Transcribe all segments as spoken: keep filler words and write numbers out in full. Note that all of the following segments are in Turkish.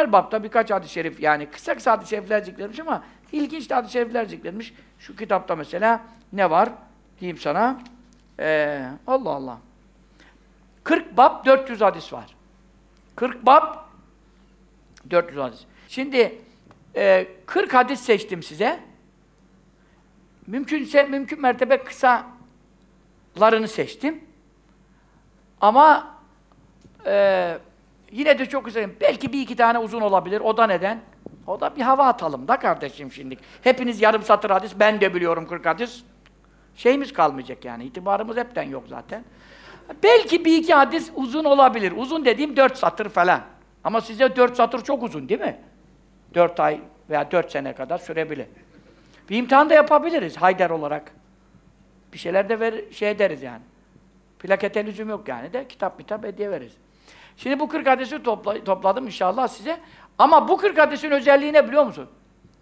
her bapta birkaç hadis-i şerif, yani kısa kısa hadis-i şerifler zikredilmiş ama ilginç de hadis-i şerifler zikredilmiş. Şu kitapta mesela ne var? Diyeyim sana. Ee, Allah Allah. kırk bab, dört yüz hadis var. kırk bab, dört yüz hadis. Şimdi e, kırk hadis seçtim size. Mümkünse, mümkün mertebe kısalarını seçtim. Ama e, yine de çok güzel. Belki bir iki tane uzun olabilir. O da neden? O da bir hava atalım da kardeşim şimdi. Hepiniz yarım satır hadis, ben de biliyorum kırk hadis. Şeyimiz kalmayacak yani, itibarımız hepten yok zaten. Belki bir iki hadis uzun olabilir. Uzun dediğim dört satır falan. Ama size dört satır çok uzun değil mi? Dört ay veya dört sene kadar sürebilir. Bir imtihan da yapabiliriz Haydar olarak. Bir şeyler de ver, şey deriz yani. Plakete lüzum yok yani de kitap kitap hediye veririz. Şimdi bu kırk hadisi topla, topladım inşallah size. Ama bu kırk hadisin özelliği ne biliyor musun?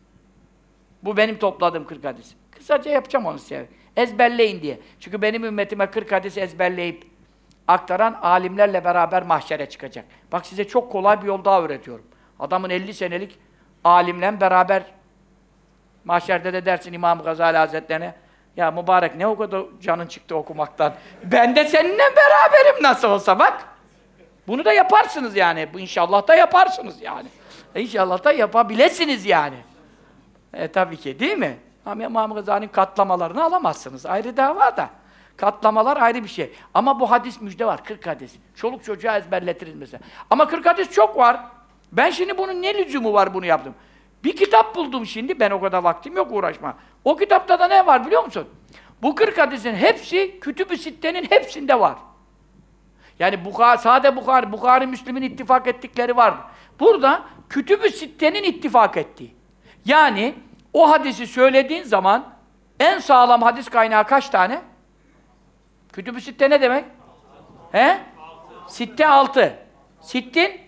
Bu benim topladığım kırk hadis. Kısaca yapacağım onu size. Ezberleyin diye. Çünkü benim ümmetime kırk hadis ezberleyip aktaran alimlerle beraber mahşere çıkacak. Bak size çok kolay bir yol daha öğretiyorum. Adamın elli senelik alimle beraber mahşerde de dersin İmam Gazali Hazretlerine, ya mübarek ne o kadar canın çıktı okumaktan. Ben de seninle beraberim nasıl olsa bak. Bunu da yaparsınız yani. Bu inşallah da yaparsınız yani. E inşallah da yapabilirsiniz yani. E tabii ki değil mi? Ama İmam Gazali'nin katlamalarını alamazsınız. Ayrı dava da. Katlamalar ayrı bir şey. Ama bu hadis müjde var. kırk hadis. Çoluk çocuğa ezberletiriz mesela. Ama kırk hadis çok var. Ben şimdi bunun ne lüzumu var bunu yaptım? Bir kitap buldum şimdi. Ben o kadar vaktim yok uğraşma. O kitapta da ne var biliyor musun? Bu kırk hadisin hepsi Kütüb-i Sitte'nin hepsinde var. Yani Bukhari, sade Bukhari, Bukhari Müslim'in ittifak ettikleri var. Burada Kütüb-i Sitte'nin ittifak ettiği. Yani o hadisi söylediğin zaman en sağlam hadis kaynağı kaç tane? Kütüb-i Sitte ne demek? He? Sitte altı. Sittin?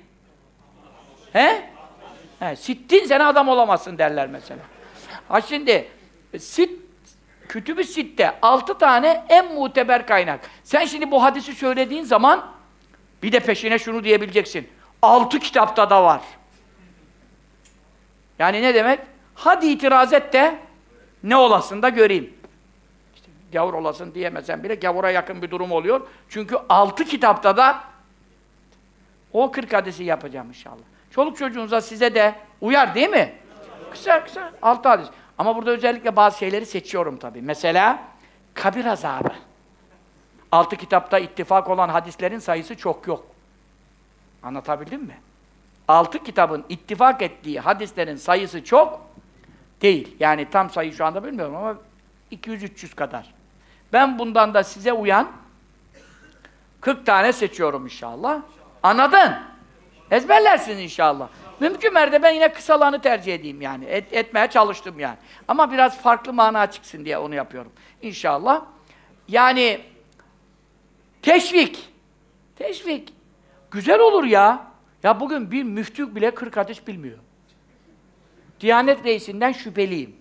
He? He? Sittin sen adam olamazsın derler mesela. Ha şimdi sit, Kütüb-i Sitte altı tane en muteber kaynak. Sen şimdi bu hadisi söylediğin zaman bir de peşine şunu diyebileceksin. Altı kitapta da var. Yani ne demek? Hadi itiraz et de ne olasın da göreyim. İşte gavur olasın diyemesen bile gavura yakın bir durum oluyor. Çünkü altı kitapta da o kırk hadisi yapacağım inşallah. Çoluk çocuğunuza size de uyar değil mi? Kısa kısa altı hadis. Ama burada özellikle bazı şeyleri seçiyorum tabii. Mesela kabir azabı. Altı kitapta ittifak olan hadislerin sayısı çok yok. Anlatabildim mi? Altı kitabın ittifak ettiği hadislerin sayısı çok değil. Yani tam sayı şu anda bilmiyorum ama iki yüz üç yüz kadar. Ben bundan da size uyan kırk tane seçiyorum inşallah. Anladın? Ezberlersin inşallah. Mümkün mertebe ben yine kısalarını tercih edeyim yani. Et, etmeye çalıştım yani. Ama biraz farklı mana çıksın diye onu yapıyorum. İnşallah. Yani teşvik. Teşvik. Güzel olur ya. Ya bugün bir müftü bile kırk hadis bilmiyor. Diyanet reisinden şüpheliyim.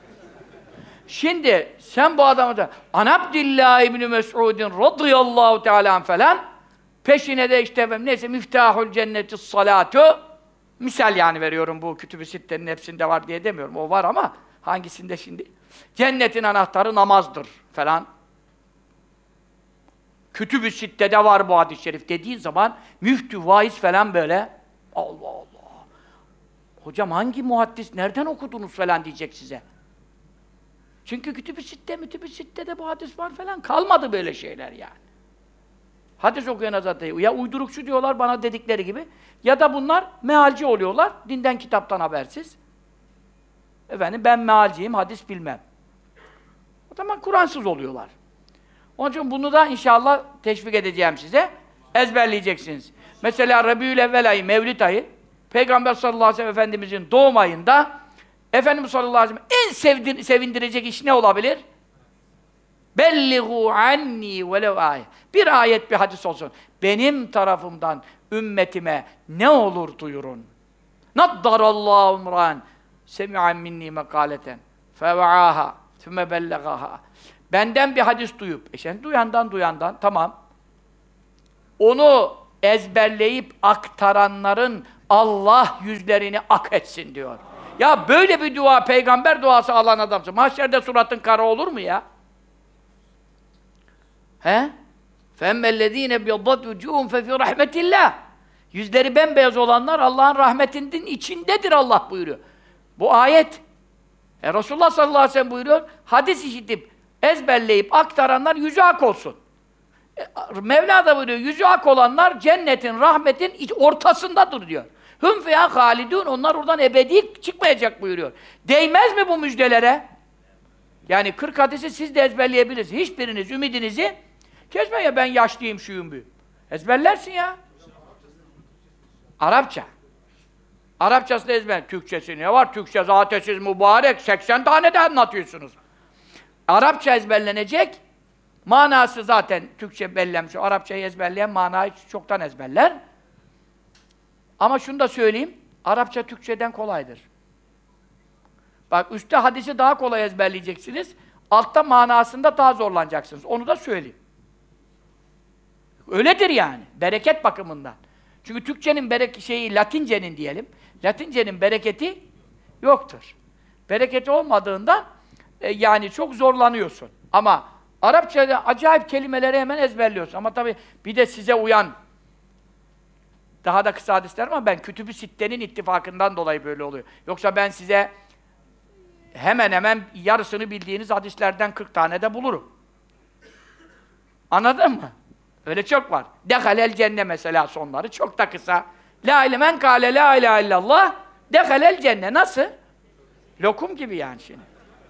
Şimdi sen bu adamı da An Abdillah İbni Mes'udin radıyallahu teala an falan peşine de işte neyse miftahul cenneti salatu misal yani veriyorum bu Kütüb-i Sitte'nin hepsinde var diye demiyorum. O var ama hangisinde şimdi? Cennetin anahtarı namazdır falan. Kütüb-i Sitte'de var bu hadis-i şerif dediğin zaman müftü, vaiz falan böyle Allah Allah. Hocam hangi muhaddis, nereden okudunuz falan diyecek size. Çünkü Kütüb-i Sitte, Mütüb-i Sitte'de bu hadis var falan. Kalmadı böyle şeyler yani. Hadis okuyan zaten ya uydurukçu diyorlar bana dedikleri gibi ya da bunlar mealci oluyorlar. Dinden kitaptan habersiz. Efendim ben mealciyim, hadis bilmem. O zaman Kur'ansız oluyorlar. Onun için bunu da inşallah teşvik edeceğim size. Ezberleyeceksiniz. Mesela Rabiül-Evvel ayı, Mevlid ayı, Peygamber sallallahu aleyhi ve sellem Efendimizin doğum ayında Efendimiz sallallahu aleyhi ve sellem en sevdir, sevindirecek iş ne olabilir? Belliğu anni velev ayet. Bir ayet, bir hadis olsun. Benim tarafımdan ümmetime ne olur duyurun. Naddarallahu umran semi'an minni mekaleten feva'aha thumme bellegaha. Benden bir hadis duyup, e sen duyandan duyandan, tamam. Onu ezberleyip aktaranların Allah yüzlerini ak etsin diyor. Ya böyle bir dua, peygamber duası alan adamsın. Mahşerde suratın kara olur mu ya? He? فَاَمَّا بِيَضَّتْ وُجُوهُمْ فَفِي رَحْمَةِ اللّٰهِ Yüzleri bembeyaz olanlar Allah'ın rahmetinin içindedir Allah buyuruyor. Bu ayet. E, Resulullah sallallahu aleyhi ve sellem buyuruyor, hadis işitip, ezberleyip aktaranlar yüzü ak olsun. E, Mevla da buyuruyor, yüzü ak olanlar cennetin, rahmetin ortasındadır diyor. Hüm feyâ halidûn, onlar oradan ebedi çıkmayacak buyuruyor. Değmez mi bu müjdelere? Yani kırk hadisi siz de ezberleyebilirsiniz. Hiçbiriniz ümidinizi kesme ya ben yaşlıyım, şuyum, büyüm. Ezberlersin ya. Arapça. Arapçası da ezber. Türkçesi ne var? Türkçe zaten siz mübarek. seksen tane de anlatıyorsunuz. Arapça ezberlenecek. Manası zaten Türkçe bellemiş. Arapçayı ezberleyen manayı çoktan ezberler. Ama şunu da söyleyeyim. Arapça Türkçeden kolaydır. Bak üstte hadisi daha kolay ezberleyeceksiniz. Altta manasında daha zorlanacaksınız. Onu da söyleyeyim. Öyledir yani. Bereket bakımından. Çünkü Türkçenin berek şeyi, Latincenin diyelim. Latincenin bereketi yoktur. Bereketi olmadığından e, yani çok zorlanıyorsun. Ama Arapçada acayip kelimeleri hemen ezberliyorsun. Ama tabii bir de size uyan daha da kısa hadisler ama ben Kütüb-i Sitte'nin ittifakından dolayı böyle oluyor. Yoksa ben size hemen hemen yarısını bildiğiniz hadislerden kırk tane de bulurum. Anladın mı? Öyle çok var. Dehalel cennet mesela sonları çok da kısa. La ile men kâle la ilahe illallah dehalel cennet. Nasıl? Lokum gibi yani şimdi.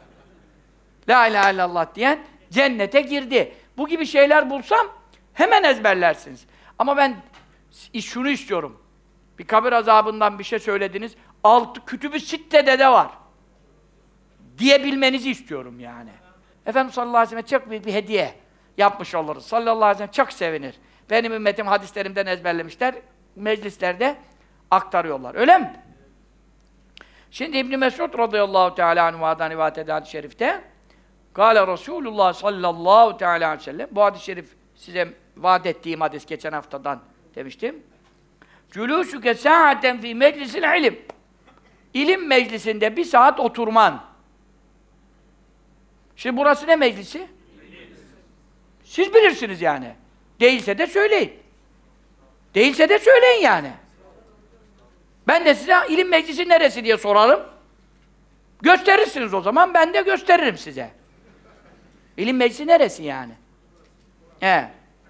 La ilahe illallah diyen cennete girdi. Bu gibi şeyler bulsam hemen ezberlersiniz. Ama ben şunu istiyorum. Bir kabir azabından bir şey söylediniz. Altı Kütüb-i Sitte'de de var. Diyebilmenizi istiyorum yani. Efendimiz sallallahu aleyhi ve sellem çok büyük bir hediye yapmış oluruz. Sallallahu aleyhi ve sellem çok sevinir. Benim ümmetim hadislerimden ezberlemişler. Meclislerde aktarıyorlar. Öyle mi? Şimdi İbn Mesud radıyallahu teala anhu'dan rivayet eden hadis-i şerifte Kâle Resulullah sallallahu teala aleyhi ve sellem bu hadis-i şerif size vaat ettiğim hadis geçen haftadan demiştim. Cülûsüke sâaten fî meclisil ilim. İlim meclisinde bir saat oturman. Şimdi burası ne meclisi? Siz bilirsiniz yani. Değilse de söyleyin. Değilse de söyleyin yani. Ben de size ilim meclisi neresi diye sorarım. Gösterirsiniz o zaman, ben de gösteririm size. İlim meclisi neresi yani? He.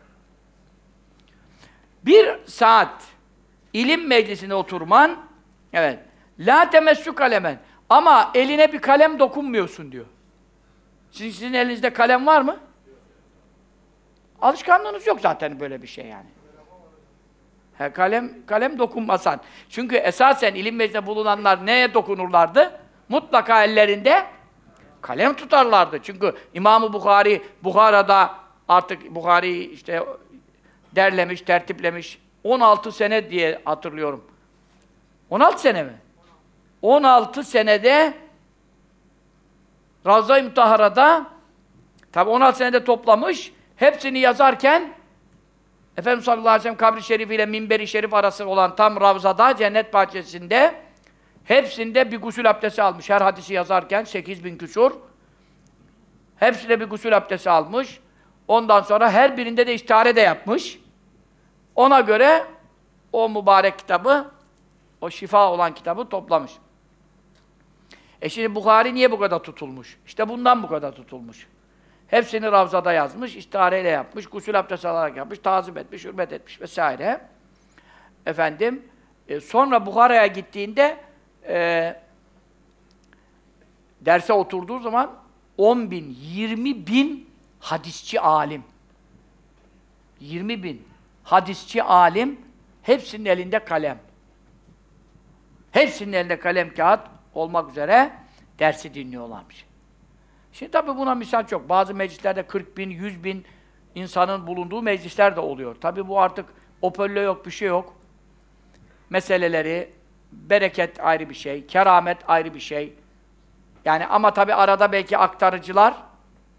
Bir saat ilim meclisine oturman, evet. La temessü kalemen. Ama eline bir kalem dokunmuyorsun diyor. Sizin, sizin elinizde kalem var mı? Alışkanlığınız yok zaten böyle bir şey yani. He, kalem kalem dokunmasan. Çünkü esasen ilim meclisinde bulunanlar neye dokunurlardı? Mutlaka ellerinde kalem tutarlardı. Çünkü İmam-ı Bukhari, Bukhara'da artık Bukhari işte derlemiş, tertiplemiş. on altı sene diye hatırlıyorum. on altı sene mi? on altı senede Ravza-i Mutahhara'da tabi on altı senede toplamış. Hepsini yazarken Efendimiz sallallahu aleyhi ve sellem kabri şerifi ile minberi şerif arası olan tam Ravza'da, cennet bahçesinde hepsinde bir gusül abdesti almış. Her hadisi yazarken sekiz bin küsur. Hepsinde bir gusül abdesti almış. Ondan sonra her birinde de istihare de yapmış. Ona göre o mübarek kitabı, o şifa olan kitabı toplamış. E şimdi Bukhari niye bu kadar tutulmuş? İşte bundan bu kadar tutulmuş. Hepsini Ravza'da yazmış, istihareyle yapmış, gusül abdesti alarak yapmış, tazim etmiş, hürmet etmiş vesaire. Efendim, e, sonra Bukhara'ya gittiğinde e, derse oturduğu zaman on bin, yirmi bin hadisçi alim. yirmi bin hadisçi alim, hepsinin elinde kalem. Hepsinin elinde kalem, kağıt olmak üzere dersi dinliyorlarmış. Şimdi tabii buna misal çok. Bazı meclislerde kırk bin, yüz bin insanın bulunduğu meclisler de oluyor. Tabii bu artık hoparlö yok, bir şey yok. Meseleleri, bereket ayrı bir şey, keramet ayrı bir şey. Yani ama tabii arada belki aktarıcılar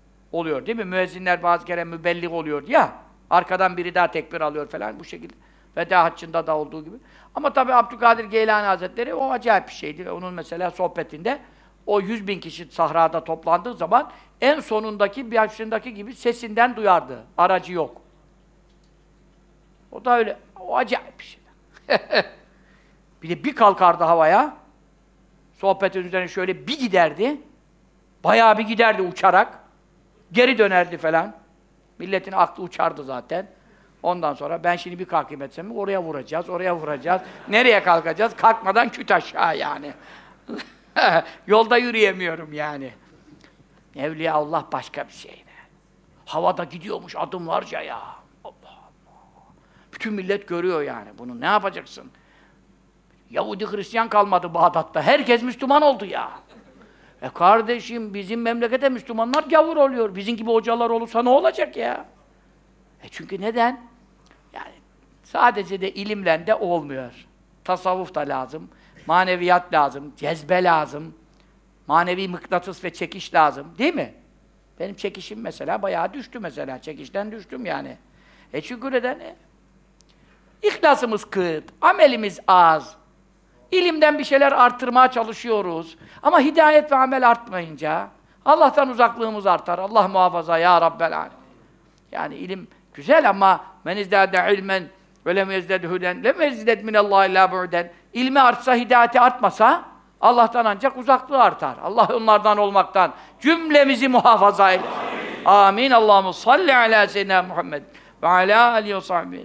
oluyor değil mi? Müezzinler bazı kere mübelliğ oluyor ya. Arkadan biri daha tekbir alıyor falan bu şekilde. Veda haccında da olduğu gibi. Ama tabii Abdülkadir Geylani Hazretleri o acayip bir şeydi. Onun mesela sohbetinde o yüz bin kişi sahrada toplandığı zaman en sonundaki, bir başındaki gibi sesinden duyardı. Aracı yok. O da öyle. O acayip bir şey. Bir de bir kalkardı havaya. Sohbetin üzerine şöyle bir giderdi. Bayağı bir giderdi uçarak. Geri dönerdi falan. Milletin aklı uçardı zaten. Ondan sonra ben şimdi bir kalkayım etsem oraya vuracağız, oraya vuracağız. Nereye kalkacağız? Kalkmadan küt aşağı yani. Yolda yürüyemiyorum yani. Evliya Allah başka bir şey. Havada gidiyormuş adımlarca ya. Allah Allah. Bütün millet görüyor yani. Bunu ne yapacaksın? Yahudi Hristiyan kalmadı Bağdat'ta. Herkes Müslüman oldu ya. E kardeşim bizim memlekete Müslümanlar gavur oluyor. Bizim gibi hocalar olursa ne olacak ya? E çünkü neden? Yani sadece de ilimle de olmuyor. Tasavvuf da lazım. Maneviyat lazım. Cezbe lazım. Manevi mıknatıs ve çekiş lazım. Değil mi? Benim çekişim mesela bayağı düştü mesela. Çekişten düştüm yani. E çünkü neden? E, İhlasımız kıt. Amelimiz az. İlimden bir şeyler arttırmaya çalışıyoruz. Ama hidayet ve amel artmayınca Allah'tan uzaklığımız artar. Allah muhafaza ya Rabbel alem. Yani ilim güzel ama men izdâde ilmen ve lem yezded huden lem yezded minallâhi illâ bu'den. İlmi artsa, hidayeti artmasa Allah'tan ancak uzaklığı artar. Allah onlardan olmaktan cümlemizi muhafaza eylesin. Amin. Allahumme salli ala seyyidina Muhammed ve ala alihi ve sahbihi.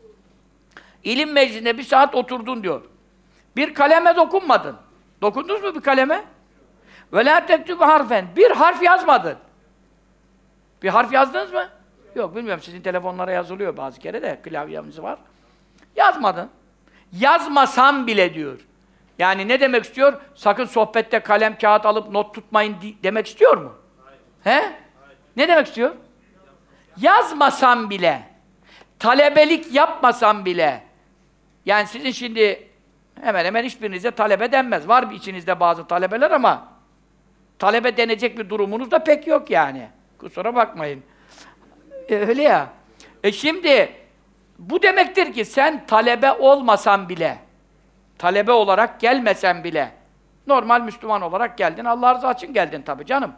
İlim meclisinde bir saat oturdun diyor. Bir kaleme dokunmadın. Dokundunuz mu bir kaleme? Ve lâ tektübü harfen. Bir harf yazmadın. Bir harf yazdınız mı? Yok, bilmiyorum. Sizin telefonlara yazılıyor bazı kere de. Klavyemiz var. Yazmadın. Yazmasam bile diyor. Yani ne demek istiyor? Sakın sohbette kalem, kağıt alıp not tutmayın demek istiyor mu? Hayır. He? Hayır. Ne demek istiyor? Yazmasam bile, talebelik yapmasam bile, yani sizin şimdi hemen hemen hiçbirinize talebe denmez. Var bir içinizde bazı talebeler ama talebe denecek bir durumunuz da pek yok yani. Kusura bakmayın. E, öyle ya. E şimdi bu demektir ki sen talebe olmasan bile, talebe olarak gelmesen bile, normal Müslüman olarak geldin, Allah rızası için geldin tabii canım.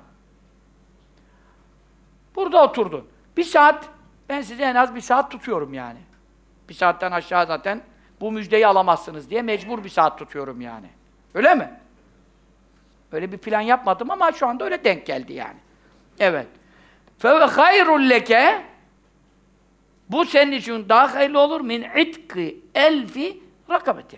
Burada oturdun. Bir saat, ben size en az bir saat tutuyorum yani. Bir saatten aşağı zaten bu müjdeyi alamazsınız diye mecbur bir saat tutuyorum yani. Öyle mi? Öyle bir plan yapmadım ama şu anda öyle denk geldi yani. Evet. فَوَ خَيْرٌ لَكَ Bu senin için daha hayırlı olur min itki elfi rakabetin.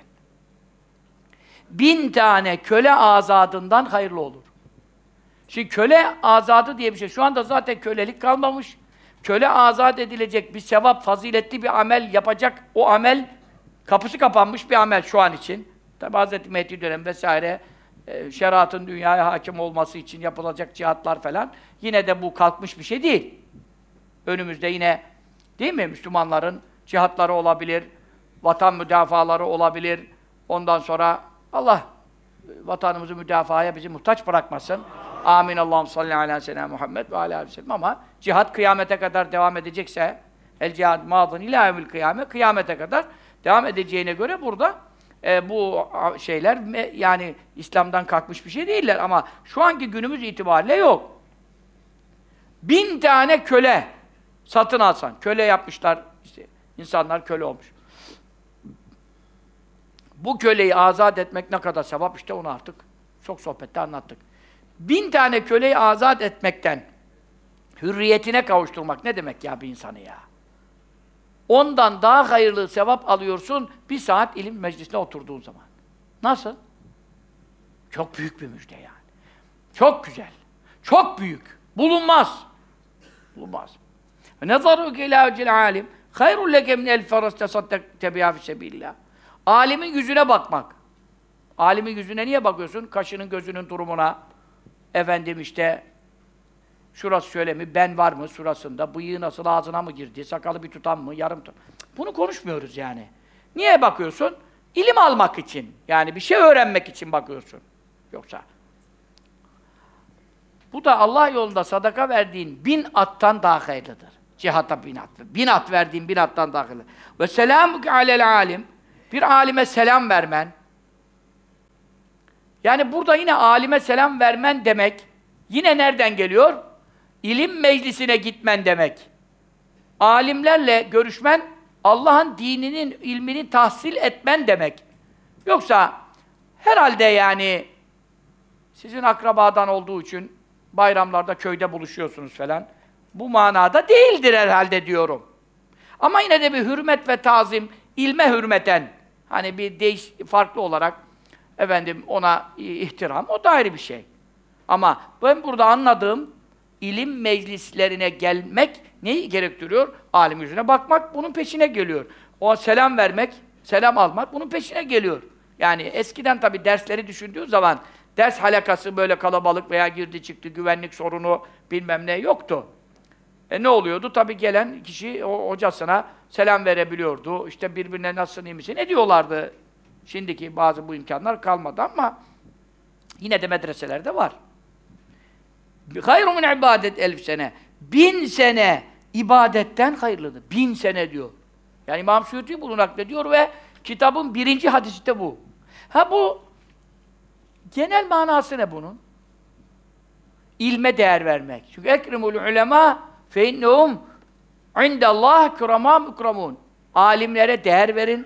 Bin tane köle azadından hayırlı olur. Şimdi köle azadı diye bir şey. Şu anda zaten kölelik kalmamış. Köle azat edilecek bir sevap, faziletli bir amel yapacak. O amel, kapısı kapanmış bir amel şu an için. Tabi Hazreti Mehdi dönemi vesaire, e, şeriatın dünyaya hakim olması için yapılacak cihatlar falan. Yine de bu kalkmış bir şey değil. Önümüzde yine, değil mi? Müslümanların cihatları olabilir, vatan müdafaları olabilir. Ondan sonra Allah vatanımızı müdafaya bizi muhtaç bırakmasın. Amin. Allahum salli ala seyyidina Muhammed ve ala aleyhi ve sellem. Ama cihat kıyamete kadar devam edecekse, el cihad mâdın ilâ evvel kıyame, kıyamete kadar devam edeceğine göre burada e, bu şeyler me, yani İslam'dan kalkmış bir şey değiller ama şu anki günümüz itibariyle yok. Bin tane köle satın alsan, köle yapmışlar, işte insanlar köle olmuş. Bu köleyi azat etmek ne kadar sevap, işte onu artık çok sohbette anlattık. Bin tane köleyi azat etmekten hürriyetine kavuşturmak ne demek ya bir insanı ya? Ondan daha hayırlı sevap alıyorsun bir saat ilim meclisine oturduğun zaman. Nasıl? Çok büyük bir müjde yani. Çok güzel. Çok büyük. Bulunmaz. Bulunmaz. Nezaruke ilâ vecil âlim hayrun leke min elfi feras tesaddakte biha fissebillah. Alimin yüzüne bakmak. Alimin yüzüne niye bakıyorsun? Kaşının gözünün durumuna. Efendim işte şurası şöyle mi, ben var mı şurasında, bıyığı nasıl ağzına mı girdi, sakalı bir tutan mı, yarım tutan. Bunu konuşmuyoruz yani. Niye bakıyorsun? İlim almak için. Yani bir şey öğrenmek için bakıyorsun. Yoksa. Bu da Allah yolunda sadaka verdiğin bin attan daha hayırlıdır. Cihata binat. Binat verdiğin binattan dahil. Ve selamuke alel alim. Bir alime selam vermen. Yani burada yine alime selam vermen demek, yine nereden geliyor? İlim meclisine gitmen demek. Alimlerle görüşmen, Allah'ın dininin ilmini tahsil etmen demek. Yoksa herhalde yani sizin akrabadan olduğu için bayramlarda köyde buluşuyorsunuz falan. Bu manada değildir herhalde diyorum. Ama yine de bir hürmet ve tazim, ilme hürmeten, hani bir değiş farklı olarak efendim ona ihtiram, o da ayrı bir şey. Ama ben burada anladığım ilim meclislerine gelmek neyi gerektiriyor? Alim yüzüne bakmak, bunun peşine geliyor. O selam vermek, selam almak bunun peşine geliyor. Yani eskiden tabii dersleri düşündüğü zaman ders halakası böyle kalabalık veya girdi çıktı, güvenlik sorunu bilmem ne yoktu. E ne oluyordu? Tabii gelen kişi o hocasına selam verebiliyordu. İşte birbirine nasılsın, iyi misin? Ne diyorlardı? Şimdiki bazı bu imkanlar kalmadı ama yine de medreselerde var. Hayru min ibadet elf sene. Bin sene ibadetten hayırlıdır. Bin sene diyor. Yani İmam Suyuti bunu naklediyor ve kitabın birinci hadisi de bu. Ha bu genel manası ne bunun? İlme değer vermek. Çünkü ekremul ulema fe innehum indallah kurama mukramun. Alimlere değer verin,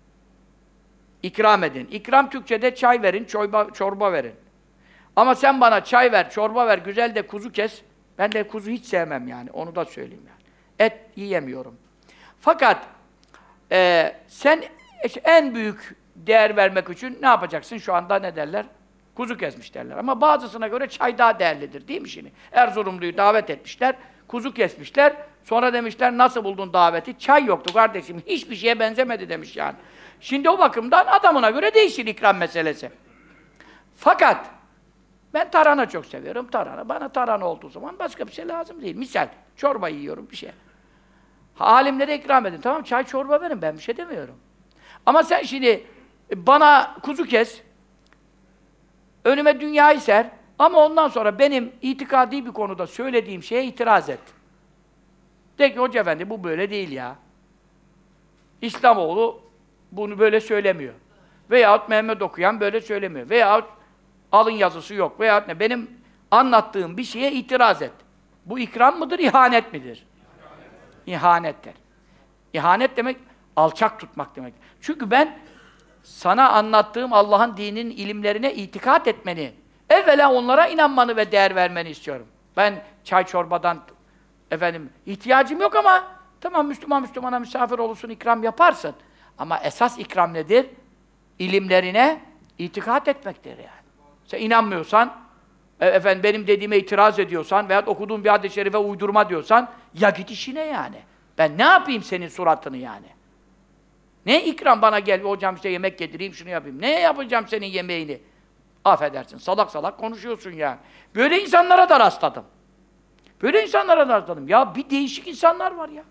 ikram edin. İkram Türkçe'de çay verin, çorba, çorba verin. Ama sen bana çay ver, çorba ver, güzel de kuzu kes. Ben de kuzu hiç sevmem yani, onu da söyleyeyim yani. Et yiyemiyorum. Fakat e, sen en büyük değer vermek için ne yapacaksın? Şu anda ne derler? Kuzu kesmiş derler. Ama bazısına göre çay daha değerlidir değil mi şimdi? Erzurumlu'yu davet etmişler, kuzu kesmişler. Sonra demişler, nasıl buldun daveti? Çay yoktu kardeşim, hiçbir şeye benzemedi demiş yani. Şimdi o bakımdan adamına göre değişir ikram meselesi. Fakat ben tarhana çok seviyorum, tarhana. Bana tarhana olduğu zaman başka bir şey lazım değil. Misal, çorba yiyorum, bir şey. Alimlere ikram edin. Tamam, çay çorba verin, ben bir şey demiyorum. Ama sen şimdi bana kuzu kes, önüme dünyayı ser ama ondan sonra benim itikadi bir konuda söylediğim şeye itiraz et. De ki, hoca efendi bu böyle değil ya. İslamoğlu bunu böyle söylemiyor. Veyahut Mehmet okuyan böyle söylemiyor. Veyahut alın yazısı yok. Veyahut ne? Benim anlattığım bir şeye itiraz et. Bu ikram mıdır, ihanet midir? İhanet. İhanettir. İhanet demek, alçak tutmak demek. Çünkü ben sana anlattığım Allah'ın dininin ilimlerine itikat etmeni, evvela onlara inanmanı ve değer vermeni istiyorum. Ben çay çorbadan efendim ihtiyacım yok ama tamam, Müslüman Müslümana misafir olursun, ikram yaparsın. Ama esas ikram nedir? İlimlerine itikat etmektir yani. Sen inanmıyorsan, e, efendim benim dediğime itiraz ediyorsan veyahut okuduğum bir hadis-i şerife uydurma diyorsan, ya git işine yani. Ben ne yapayım senin suratını yani? Ne ikram, bana gel hocam işte yemek getireyim, şunu yapayım. Ne yapacağım senin yemeğini? Affedersin, salak salak konuşuyorsun yani. Böyle insanlara da rastladım. Böyle insanlara da rastladım. Ya bir değişik insanlar var ya.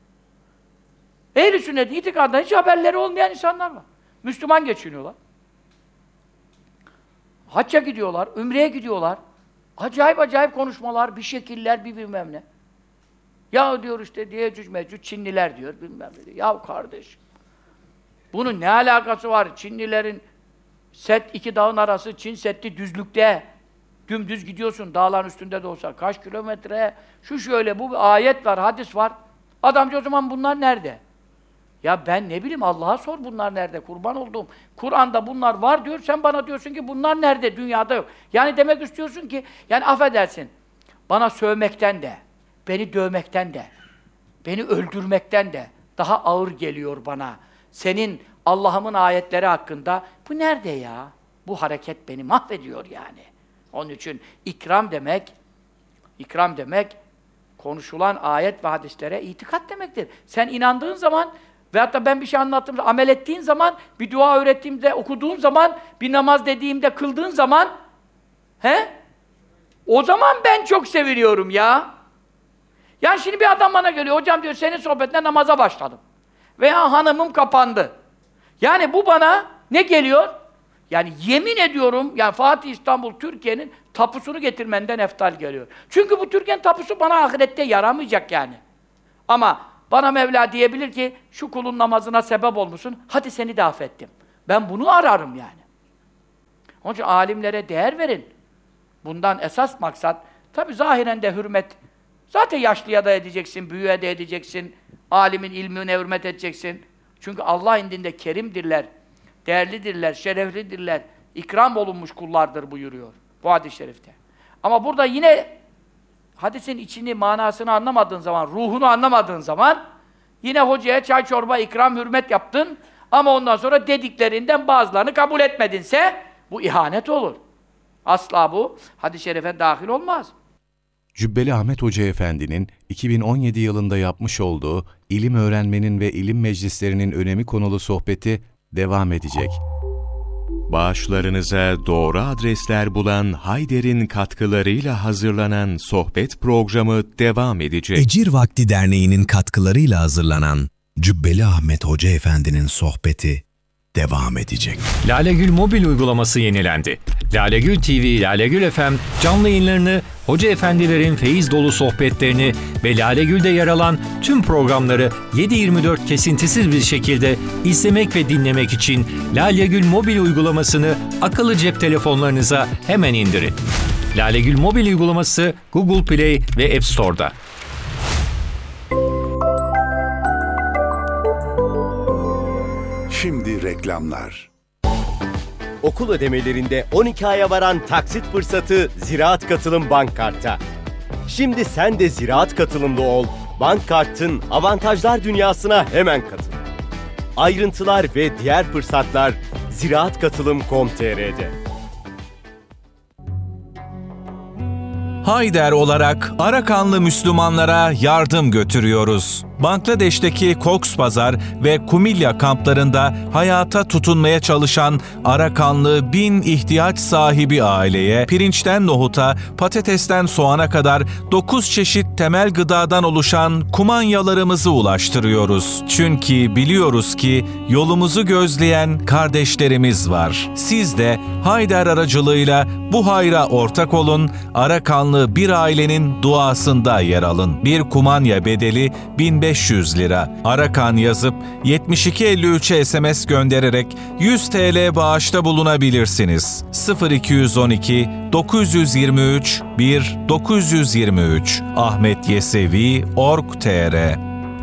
Ehl-i sünnet itikadından hiç haberleri olmayan insanlar var. Müslüman geçiniyorlar. Hacca gidiyorlar, ümreye gidiyorlar. Acayip acayip konuşmalar, bir şekiller, bir bilmem ne. Ya diyor işte Yecüc Mecüc Çinliler diyor, bilmem ne diyor. Ya kardeş, bunun ne alakası var? Çinlilerin Set iki dağın arası, Çin Seddi düzlükte. Dümdüz gidiyorsun, dağların üstünde de olsa. Kaç kilometre? Şu şöyle, bu bir ayet var, hadis var. Adamcı o zaman bunlar nerede? Ya ben ne bileyim, Allah'a sor bunlar nerede? Kurban olduğum. Kur'an'da bunlar var diyor, sen bana diyorsun ki bunlar nerede? Dünyada yok. Yani demek istiyorsun ki, yani affedersin, bana sövmekten de, beni dövmekten de, beni öldürmekten de daha ağır geliyor bana. Senin Allah'ımın ayetleri hakkında, bu nerede ya? Bu hareket beni mahvediyor yani. Onun için ikram demek, ikram demek, konuşulan ayet ve hadislere itikat demektir. Sen inandığın zaman veyahut da ben bir şey anlattığımda, amel ettiğin zaman, bir dua öğrettiğimde, okuduğun zaman, bir namaz dediğimde, kıldığın zaman, he? O zaman ben çok seviniyorum ya. Yani şimdi bir adam bana geliyor, hocam diyor, senin sohbetine namaza başladım. Veya hanımım kapandı. Yani bu bana ne geliyor? Yani yemin ediyorum, yani Fatih İstanbul, Türkiye'nin tapusunu getirmenden eftal geliyor. Çünkü bu Türkiye'nin tapusu bana ahirette yaramayacak yani. Ama bana Mevla diyebilir ki, şu kulun namazına sebep olmuşsun, hadi seni de affettim. Ben bunu ararım yani. Onun için alimlere değer verin. Bundan esas maksat, tabi zahiren de hürmet, zaten yaşlıya da edeceksin, büyüğe de edeceksin, alimin ilmine hürmet edeceksin. Çünkü Allah indinde kerimdirler, değerlidirler, şereflidirler, ikram olunmuş kullardır buyuruyor bu hadis-i şerifte. Ama burada yine hadisin içini, manasını anlamadığın zaman, ruhunu anlamadığın zaman yine hocaya çay çorba ikram, hürmet yaptın ama ondan sonra dediklerinden bazılarını kabul etmedinse bu ihanet olur. Asla bu hadis-i şerife dahil olmaz. Cübbeli Ahmet Hoca Efendi'nin iki bin on yedi yılında yapmış olduğu ilim öğrenmenin ve ilim meclislerinin önemi konulu sohbeti devam edecek. Bağışlarınıza doğru adresler bulan Hayder'in katkılarıyla hazırlanan sohbet programı devam edecek. Ecir Vakti Derneği'nin katkılarıyla hazırlanan Cübbeli Ahmet Hoca Efendi'nin sohbeti devam edecek. Lalegül mobil uygulaması yenilendi. Lalegül T V, Lalegül F M canlı yayınlarını, hoca efendilerin feyiz dolu sohbetlerini ve Lalegül'de yer alan tüm programları yedi yirmi dört kesintisiz bir şekilde izlemek ve dinlemek için Lalegül mobil uygulamasını akıllı cep telefonlarınıza hemen indirin. Lalegül mobil uygulaması Google Play ve App Store'da. Şimdi reklamlar. Okul ödemelerinde on iki aya varan taksit fırsatı Ziraat Katılım Bank Kart'ta. Şimdi sen de Ziraat Katılımlı ol, Bank Kart'ın avantajlar dünyasına hemen katıl. Ayrıntılar ve diğer fırsatlar ziraat katılım nokta com nokta tr'de. Hayder olarak Arakanlı Müslümanlara yardım götürüyoruz. Bangladeş'teki Cox's Bazar ve Kumilya kamplarında hayata tutunmaya çalışan Arakanlı bin ihtiyaç sahibi aileye pirinçten nohuta, patatesten soğana kadar dokuz çeşit temel gıdadan oluşan kumanyalarımızı ulaştırıyoruz. Çünkü biliyoruz ki yolumuzu gözleyen kardeşlerimiz var. Siz de Hayder aracılığıyla bu hayra ortak olun, Arakanlı bir ailenin duasında yer alın. Bir kumanya bedeli bin beş yüz lira. Arakan yazıp yetmiş iki elli üçe S M S göndererek yüz TL bağışta bulunabilirsiniz. sıfır iki yüz on iki dokuz yüz yirmi üç bir dokuz yüz yirmi üç Ahmet Yesevi nokta org nokta tr.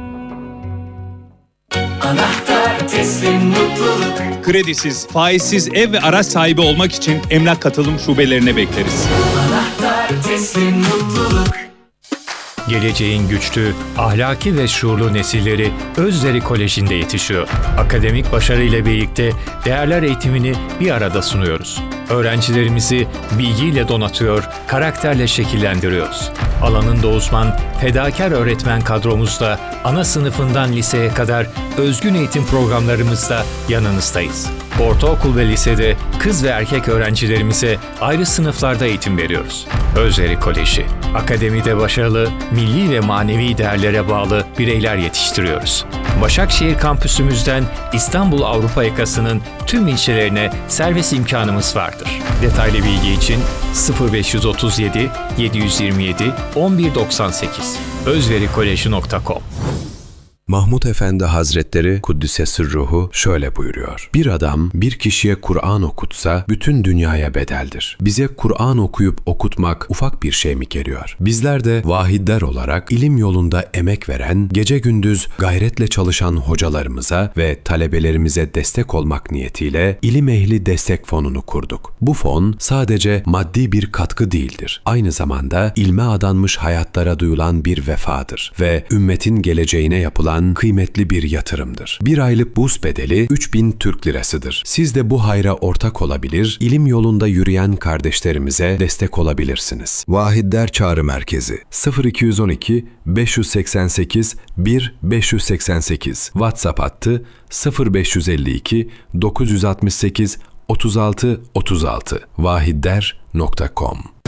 Anahtar teslim mutluluk. Kredisiz, faizsiz ev ve araç sahibi olmak için Emlak Katılım şubelerine bekleriz. Anahtar teslim mutluluk. Geleceğin güçlü, ahlaki ve şuurlu nesilleri Özleri Koleji'nde yetişiyor. Akademik başarıyla birlikte değerler eğitimini bir arada sunuyoruz. Öğrencilerimizi bilgiyle donatıyor, karakterle şekillendiriyoruz. Alanında uzman, fedakar öğretmen kadromuzla ana sınıfından liseye kadar özgün eğitim programlarımızla yanınızdayız. Ortaokul ve lisede kız ve erkek öğrencilerimize ayrı sınıflarda eğitim veriyoruz. Özleri Koleji, akademide başarılı, milli ve manevi değerlere bağlı bireyler yetiştiriyoruz. Başakşehir kampüsümüzden İstanbul Avrupa yakasının tüm ilçelerine servis imkanımız vardır. Detaylı bilgi için sıfır beş otuz yedi yedi yüz yirmi yedi on bir doksan sekiz özverikolej nokta com. Mahmud Efendi Hazretleri Kuddise Sırruhu şöyle buyuruyor. Bir adam bir kişiye Kur'an okutsa bütün dünyaya bedeldir. Bize Kur'an okuyup okutmak ufak bir şey mi geliyor? Bizler de vahidler olarak ilim yolunda emek veren, gece gündüz gayretle çalışan hocalarımıza ve talebelerimize destek olmak niyetiyle İlim Ehli Destek Fonu'nu kurduk. Bu fon sadece maddi bir katkı değildir. Aynı zamanda ilme adanmış hayatlara duyulan bir vefadır ve ümmetin geleceğine yapılan kıymetli bir yatırımdır. Bir aylık burs bedeli üç bin Türk lirasıdır. Siz de bu hayra ortak olabilir, ilim yolunda yürüyen kardeşlerimize destek olabilirsiniz. Vahidler Çağrı Merkezi sıfır iki yüz on iki beş yüz seksen sekiz bir beş yüz seksen sekiz WhatsApp hattı sıfır beş yüz elli iki dokuz yüz altmış sekiz otuz altı otuz altı vahidler nokta com.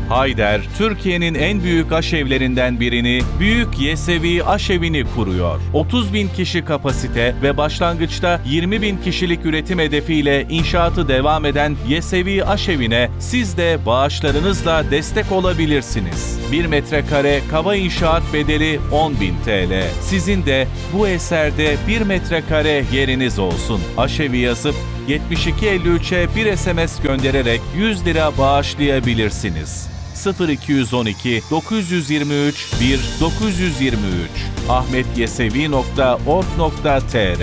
Hayder, Türkiye'nin en büyük aşevlerinden birini, Büyük Yesevi Aşevi'ni kuruyor. otuz bin kişi kapasite ve başlangıçta yirmi bin kişilik üretim hedefiyle inşaatı devam eden Yesevi Aşevi'ne siz de bağışlarınızla destek olabilirsiniz. bir metrekare kaba inşaat bedeli on bin T L. Sizin de bu eserde bir metrekare yeriniz olsun. Aşevi yazıp yetmiş iki elli üçe bir S M S göndererek yüz lira bağışlayabilirsiniz. sıfır iki on iki dokuz yüz yirmi üç bir dokuz yüz yirmi üç ahmetyesevi nokta org nokta tr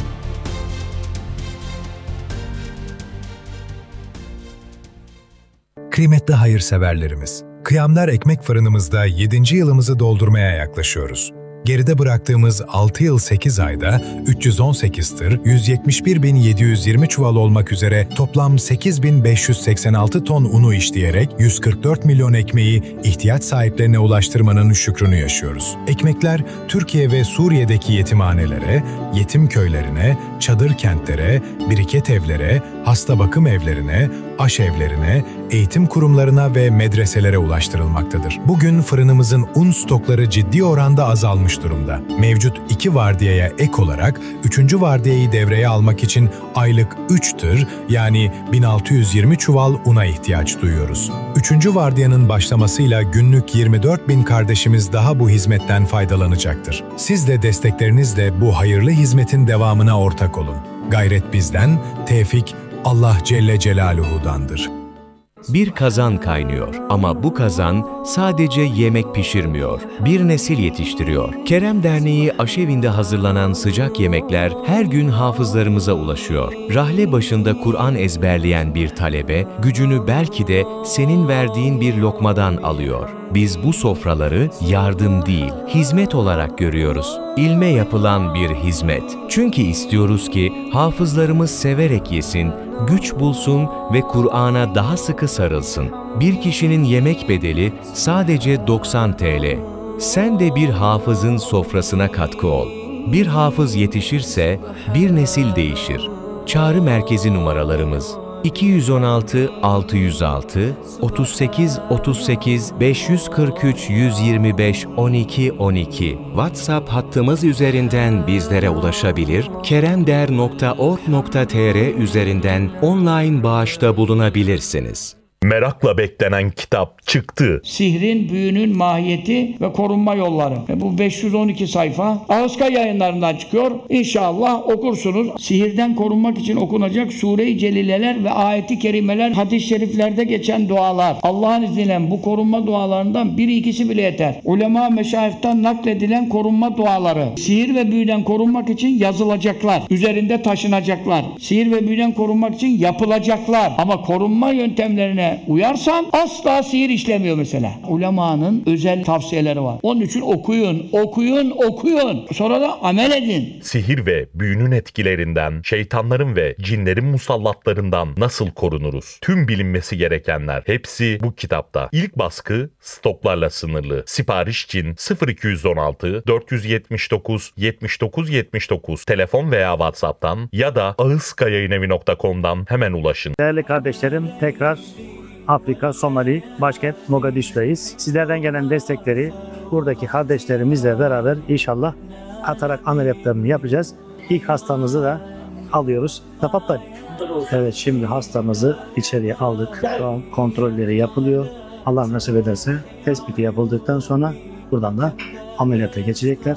Kıymetli hayırseverlerimiz, Kıyamlar Ekmek Fırınımızda yedinci yılımızı doldurmaya yaklaşıyoruz. Geride bıraktığımız altı yıl sekiz ayda üç yüz on sekiz tır, yüz yetmiş bir bin yedi yüz yirmi çuval olmak üzere toplam sekiz bin beş yüz seksen altı ton unu işleyerek yüz kırk dört milyon ekmeği ihtiyaç sahiplerine ulaştırmanın şükrünü yaşıyoruz. Ekmekler Türkiye ve Suriye'deki yetimhanelere, yetim köylerine, çadır kentlere, biriket evlere, hasta bakım evlerine, aşevlerine, eğitim kurumlarına ve medreselere ulaştırılmaktadır. Bugün fırınımızın un stokları ciddi oranda azalmış durumda. Mevcut iki vardiyaya ek olarak üçüncü vardiyayı devreye almak için aylık üç tır yani bin altı yüz yirmi çuval una ihtiyaç duyuyoruz. üçüncü vardiyanın başlamasıyla günlük yirmi dört bin kardeşimiz daha bu hizmetten faydalanacaktır. Siz de desteklerinizle bu hayırlı hizmetin devamına ortak olun. Gayret bizden, tevfik Allah Celle Celaluhu'dandır. Bir kazan kaynıyor ama bu kazan sadece yemek pişirmiyor, bir nesil yetiştiriyor. Kerem Derneği aşevinde hazırlanan sıcak yemekler her gün hafızlarımıza ulaşıyor. Rahle başında Kur'an ezberleyen bir talebe, gücünü belki de senin verdiğin bir lokmadan alıyor. Biz bu sofraları yardım değil, hizmet olarak görüyoruz. İlme yapılan bir hizmet. Çünkü istiyoruz ki hafızlarımız severek yesin, güç bulsun ve Kur'an'a daha sıkı sarılsın. Bir kişinin yemek bedeli sadece doksan TL. Sen de bir hafızın sofrasına katkı ol. Bir hafız yetişirse bir nesil değişir. Çağrı merkezi numaralarımız iki yüz on altı altı yüz altı, otuz sekiz otuz sekiz, beş yüz kırk üç yüz yirmi beş on iki on iki. WhatsApp hattımız üzerinden bizlere ulaşabilir, keremder nokta org nokta tr üzerinden online bağışta bulunabilirsiniz. Merakla beklenen kitap çıktı. Sihrin, büyünün mahiyeti ve korunma yolları. E bu beş yüz on iki sayfa Ağızka yayınlarından çıkıyor. İnşallah okursunuz. Sihirden korunmak için okunacak Sure-i Celileler ve ayeti kerimeler, hadis-i şeriflerde geçen dualar. Allah'ın izniyle bu korunma dualarından biri ikisi bile yeter. Ulema meşayihten nakledilen korunma duaları. Sihir ve büyüden korunmak için yazılacaklar. Üzerinde taşınacaklar. Sihir ve büyüden korunmak için yapılacaklar. Ama korunma yöntemlerine uyarsan asla sihir işlemiyor mesela. Ulemanın özel tavsiyeleri var. Onun için okuyun, okuyun, okuyun. Sonra da amel edin. Sihir ve büyünün etkilerinden, şeytanların ve cinlerin musallatlarından nasıl korunuruz? Tüm bilinmesi gerekenler hepsi bu kitapta. İlk baskı stoklarla sınırlı. Sipariş için sıfır iki on altı dört yüz yetmiş dokuz yetmiş dokuz yetmiş dokuz telefon veya WhatsApp'tan ya da ağızkayayınevi nokta com'dan hemen ulaşın. Değerli kardeşlerim, tekrar Afrika, Somali, başkent Mogadishu'dayız. Sizlerden gelen destekleri buradaki kardeşlerimizle beraber inşallah atarak ameliyatlarını yapacağız. İlk hastamızı da alıyoruz. Tafatlar. Evet, şimdi hastamızı içeriye aldık. Şu an kontrolleri yapılıyor. Allah nasip ederse tespiti yapıldıktan sonra buradan da ameliyata geçecekler.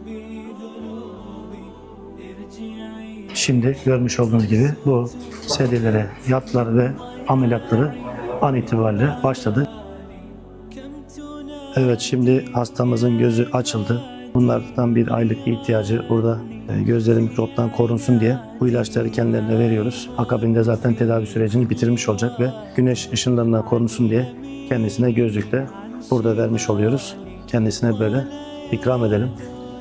Şimdi görmüş olduğunuz gibi bu serilere yattılar ve ameliyatları an itibariyle başladı. Evet, şimdi hastamızın gözü açıldı. Bunlardan bir aylık ihtiyacı burada gözleri mikroptan korunsun diye bu ilaçları kendilerine veriyoruz. Akabinde zaten tedavi sürecini bitirmiş olacak ve güneş ışınlarından korunsun diye kendisine gözlükle burada vermiş oluyoruz. Kendisine böyle ikram edelim.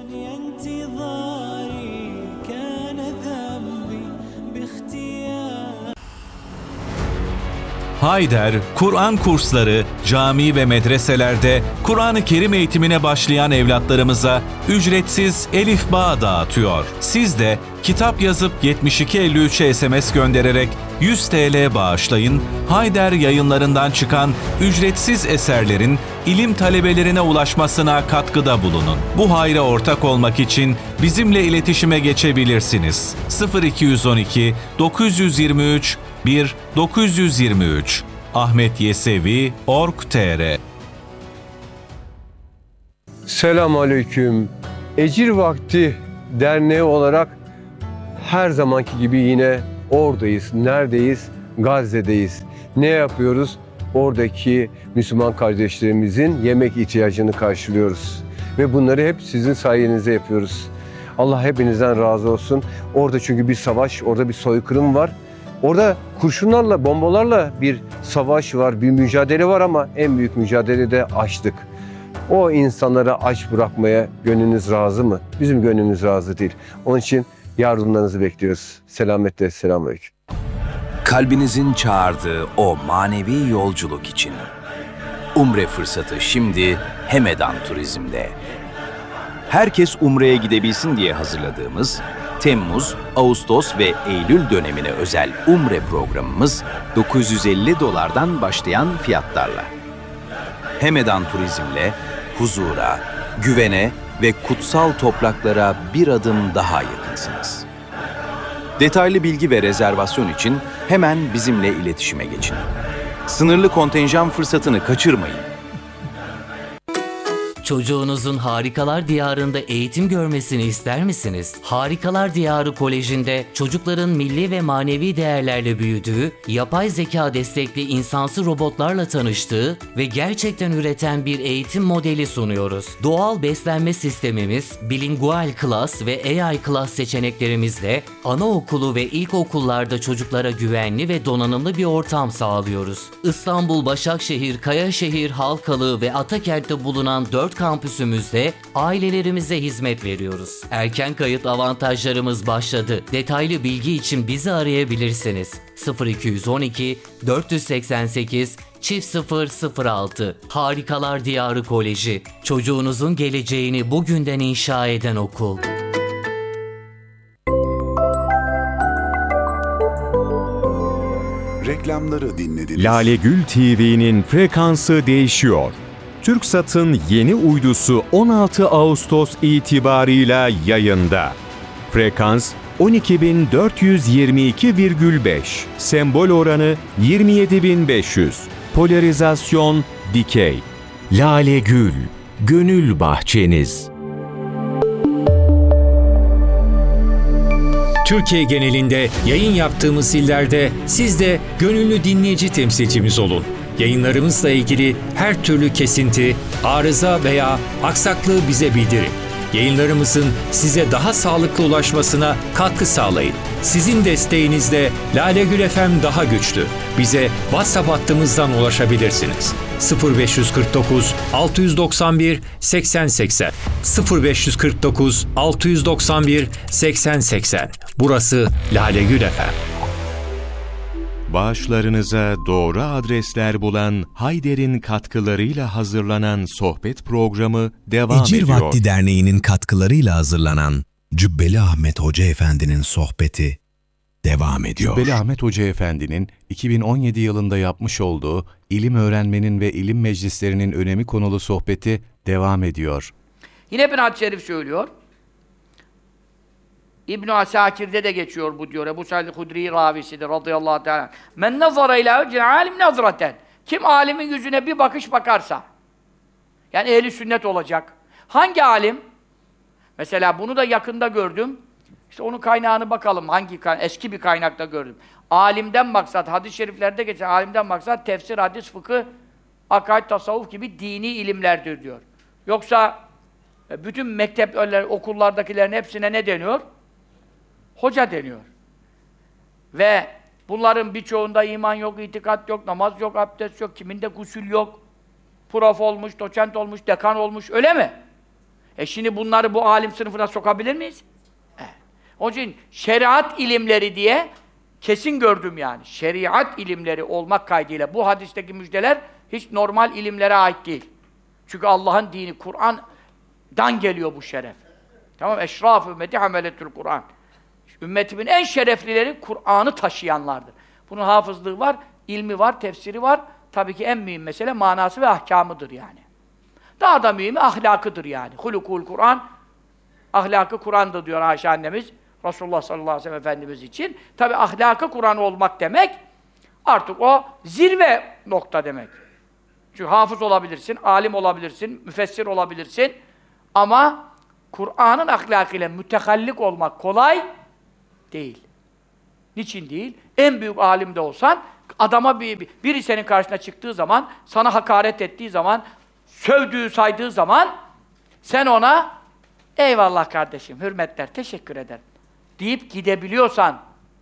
Hayder, Kur'an kursları, cami ve medreselerde Kur'an-ı Kerim eğitimine başlayan evlatlarımıza ücretsiz elifba dağıtıyor. Siz de Kitap yazıp yetmiş iki elli üçe S M S göndererek yüz TL bağışlayın, Hayder Yayınlarından çıkan ücretsiz eserlerin ilim talebelerine ulaşmasına katkıda bulunun. Bu hayra ortak olmak için bizimle iletişime geçebilirsiniz. sıfır iki yüz on iki dokuz yüz yirmi üç bir dokuz yüz yirmi üç ahmetyesevi nokta org nokta tr. Selamünaleyküm. Ecir Vakti Derneği olarak her zamanki gibi yine oradayız. Neredeyiz? Gazze'deyiz. Ne yapıyoruz? Oradaki Müslüman kardeşlerimizin yemek ihtiyacını karşılıyoruz. Ve bunları hep sizin sayenizde yapıyoruz. Allah hepinizden razı olsun. Orada çünkü bir savaş, orada bir soykırım var. Orada kurşunlarla, bombalarla bir savaş var, bir mücadele var ama en büyük mücadele de açlık. O insanları aç bırakmaya gönlünüz razı mı? Bizim gönlümüz razı değil. Onun için yardımlarınızı bekliyoruz. Selametle, selamünaleyküm. Kalbinizin çağırdığı o manevi yolculuk için. Umre fırsatı şimdi Hemedan Turizm'de. Herkes Umre'ye gidebilsin diye hazırladığımız Temmuz, Ağustos ve Eylül dönemine özel Umre programımız dokuz yüz elli dolardan başlayan fiyatlarla. Hemedan Turizm'le huzura, güvene ve kutsal topraklara bir adım daha yakınsınız. Detaylı bilgi ve rezervasyon için hemen bizimle iletişime geçin. Sınırlı kontenjan fırsatını kaçırmayın. Çocuğunuzun Harikalar Diyarı'nda eğitim görmesini ister misiniz? Harikalar Diyarı Koleji'nde çocukların milli ve manevi değerlerle büyüdüğü, yapay zeka destekli insansı robotlarla tanıştığı ve gerçekten üreten bir eğitim modeli sunuyoruz. Doğal beslenme sistemimiz, bilingual class ve A I class seçeneklerimizle anaokulu ve ilkokullarda çocuklara güvenli ve donanımlı bir ortam sağlıyoruz. İstanbul, Başakşehir, Kayaşehir, Halkalı ve Atakent'te bulunan dört kampüsümüzde ailelerimize hizmet veriyoruz. Erken kayıt avantajlarımız başladı. Detaylı bilgi için bizi arayabilirsiniz. sıfır iki yüz on iki dört seksen sekiz çift sıfır sıfır altı Harikalar Diyarı Koleji. Çocuğunuzun geleceğini bugünden inşa eden okul. Reklamları dinlediniz. Lale Gül T V'nin frekansı değişiyor. TürkSat'ın yeni uydusu on altı Ağustos itibarıyla yayında. Frekans on iki bin dört yüz yirmi iki virgül beş, sembol oranı yirmi yedi bin beş yüz, polarizasyon dikey. Lale Gül, gönül bahçeniz. Türkiye genelinde yayın yaptığımız illerde siz de gönüllü dinleyici temsilcimiz olun. Yayınlarımızla ilgili her türlü kesinti, arıza veya aksaklığı bize bildirin. Yayınlarımızın size daha sağlıklı ulaşmasına katkı sağlayın. Sizin desteğinizle Lale Gül F M daha güçlü. Bize WhatsApp hattımızdan ulaşabilirsiniz. sıfır beş yüz kırk dokuz altı yüz doksan bir seksen seksen sıfır beş yüz kırk dokuz altı yüz doksan bir seksen seksen. Burası Lale Gül F M. Bağışlarınıza doğru adresler bulan Hayder'in katkılarıyla hazırlanan sohbet programı devam Ecir ediyor. Vakti Derneği'nin katkılarıyla hazırlanan Cübbeli Ahmet Hoca Efendi'nin sohbeti devam ediyor. Cübbeli Ahmet Hoca Efendi'nin iki bin on yedi yılında yapmış olduğu ilim öğrenmenin ve ilim meclislerinin önemi konulu sohbeti devam ediyor. Yine bir hadis-i şerif söylüyor. İbn-i Asakir'de de geçiyor bu diyor. Ebu Said Hudri ravisidir radıyallahu teala. Men nazara ila vecil alim nazraten. Kim alimin yüzüne bir bakış bakarsa, yani ehli sünnet olacak. Hangi alim? Mesela bunu da yakında gördüm. İşte onun kaynağını bakalım. Hangi kaynak? Eski bir kaynakta gördüm. Alimden maksat, hadis-i şeriflerde geçen alimden maksat tefsir, hadis, fıkıh, akaid, tasavvuf gibi dini ilimlerdir diyor. Yoksa bütün mektep, okullardakilerin hepsine ne deniyor? Hoca deniyor. Ve bunların birçoğunda iman yok, itikat yok, namaz yok, abdest yok, kiminde gusül yok. Prof olmuş, doçent olmuş, dekan olmuş, öyle mi? E şimdi bunları bu alim sınıfına sokabilir miyiz? Evet. Onun için şeriat ilimleri diye kesin gördüm yani. Şeriat ilimleri olmak kaydıyla bu hadisteki müjdeler hiç normal ilimlere ait değil. Çünkü Allah'ın dini, Kur'an'dan geliyor bu şeref. Tamam, eşraf ümmeti hameletül Kur'an. Ümmetimin en şereflileri Kur'an'ı taşıyanlardır. Bunun hafızlığı var, ilmi var, tefsiri var. Tabii ki en mühim mesele manası ve ahkamıdır yani. Daha da mühimi ahlakıdır yani. Hulukul Kur'an, ahlakı Kur'an'dır diyor Ayşe annemiz. Resulullah sallallahu aleyhi ve sellem Efendimiz için. Tabii ahlakı Kur'an olmak demek, artık o zirve nokta demek. Çünkü hafız olabilirsin, alim olabilirsin, müfessir olabilirsin. Ama Kur'an'ın ahlakıyla mütehallik olmak kolay değil. Niçin değil? En büyük alim de olsan, adama bir, biri senin karşına çıktığı zaman, sana hakaret ettiği zaman, sövdüğü, saydığı zaman, sen ona eyvallah kardeşim, hürmetler, teşekkür ederim deyip gidebiliyorsan,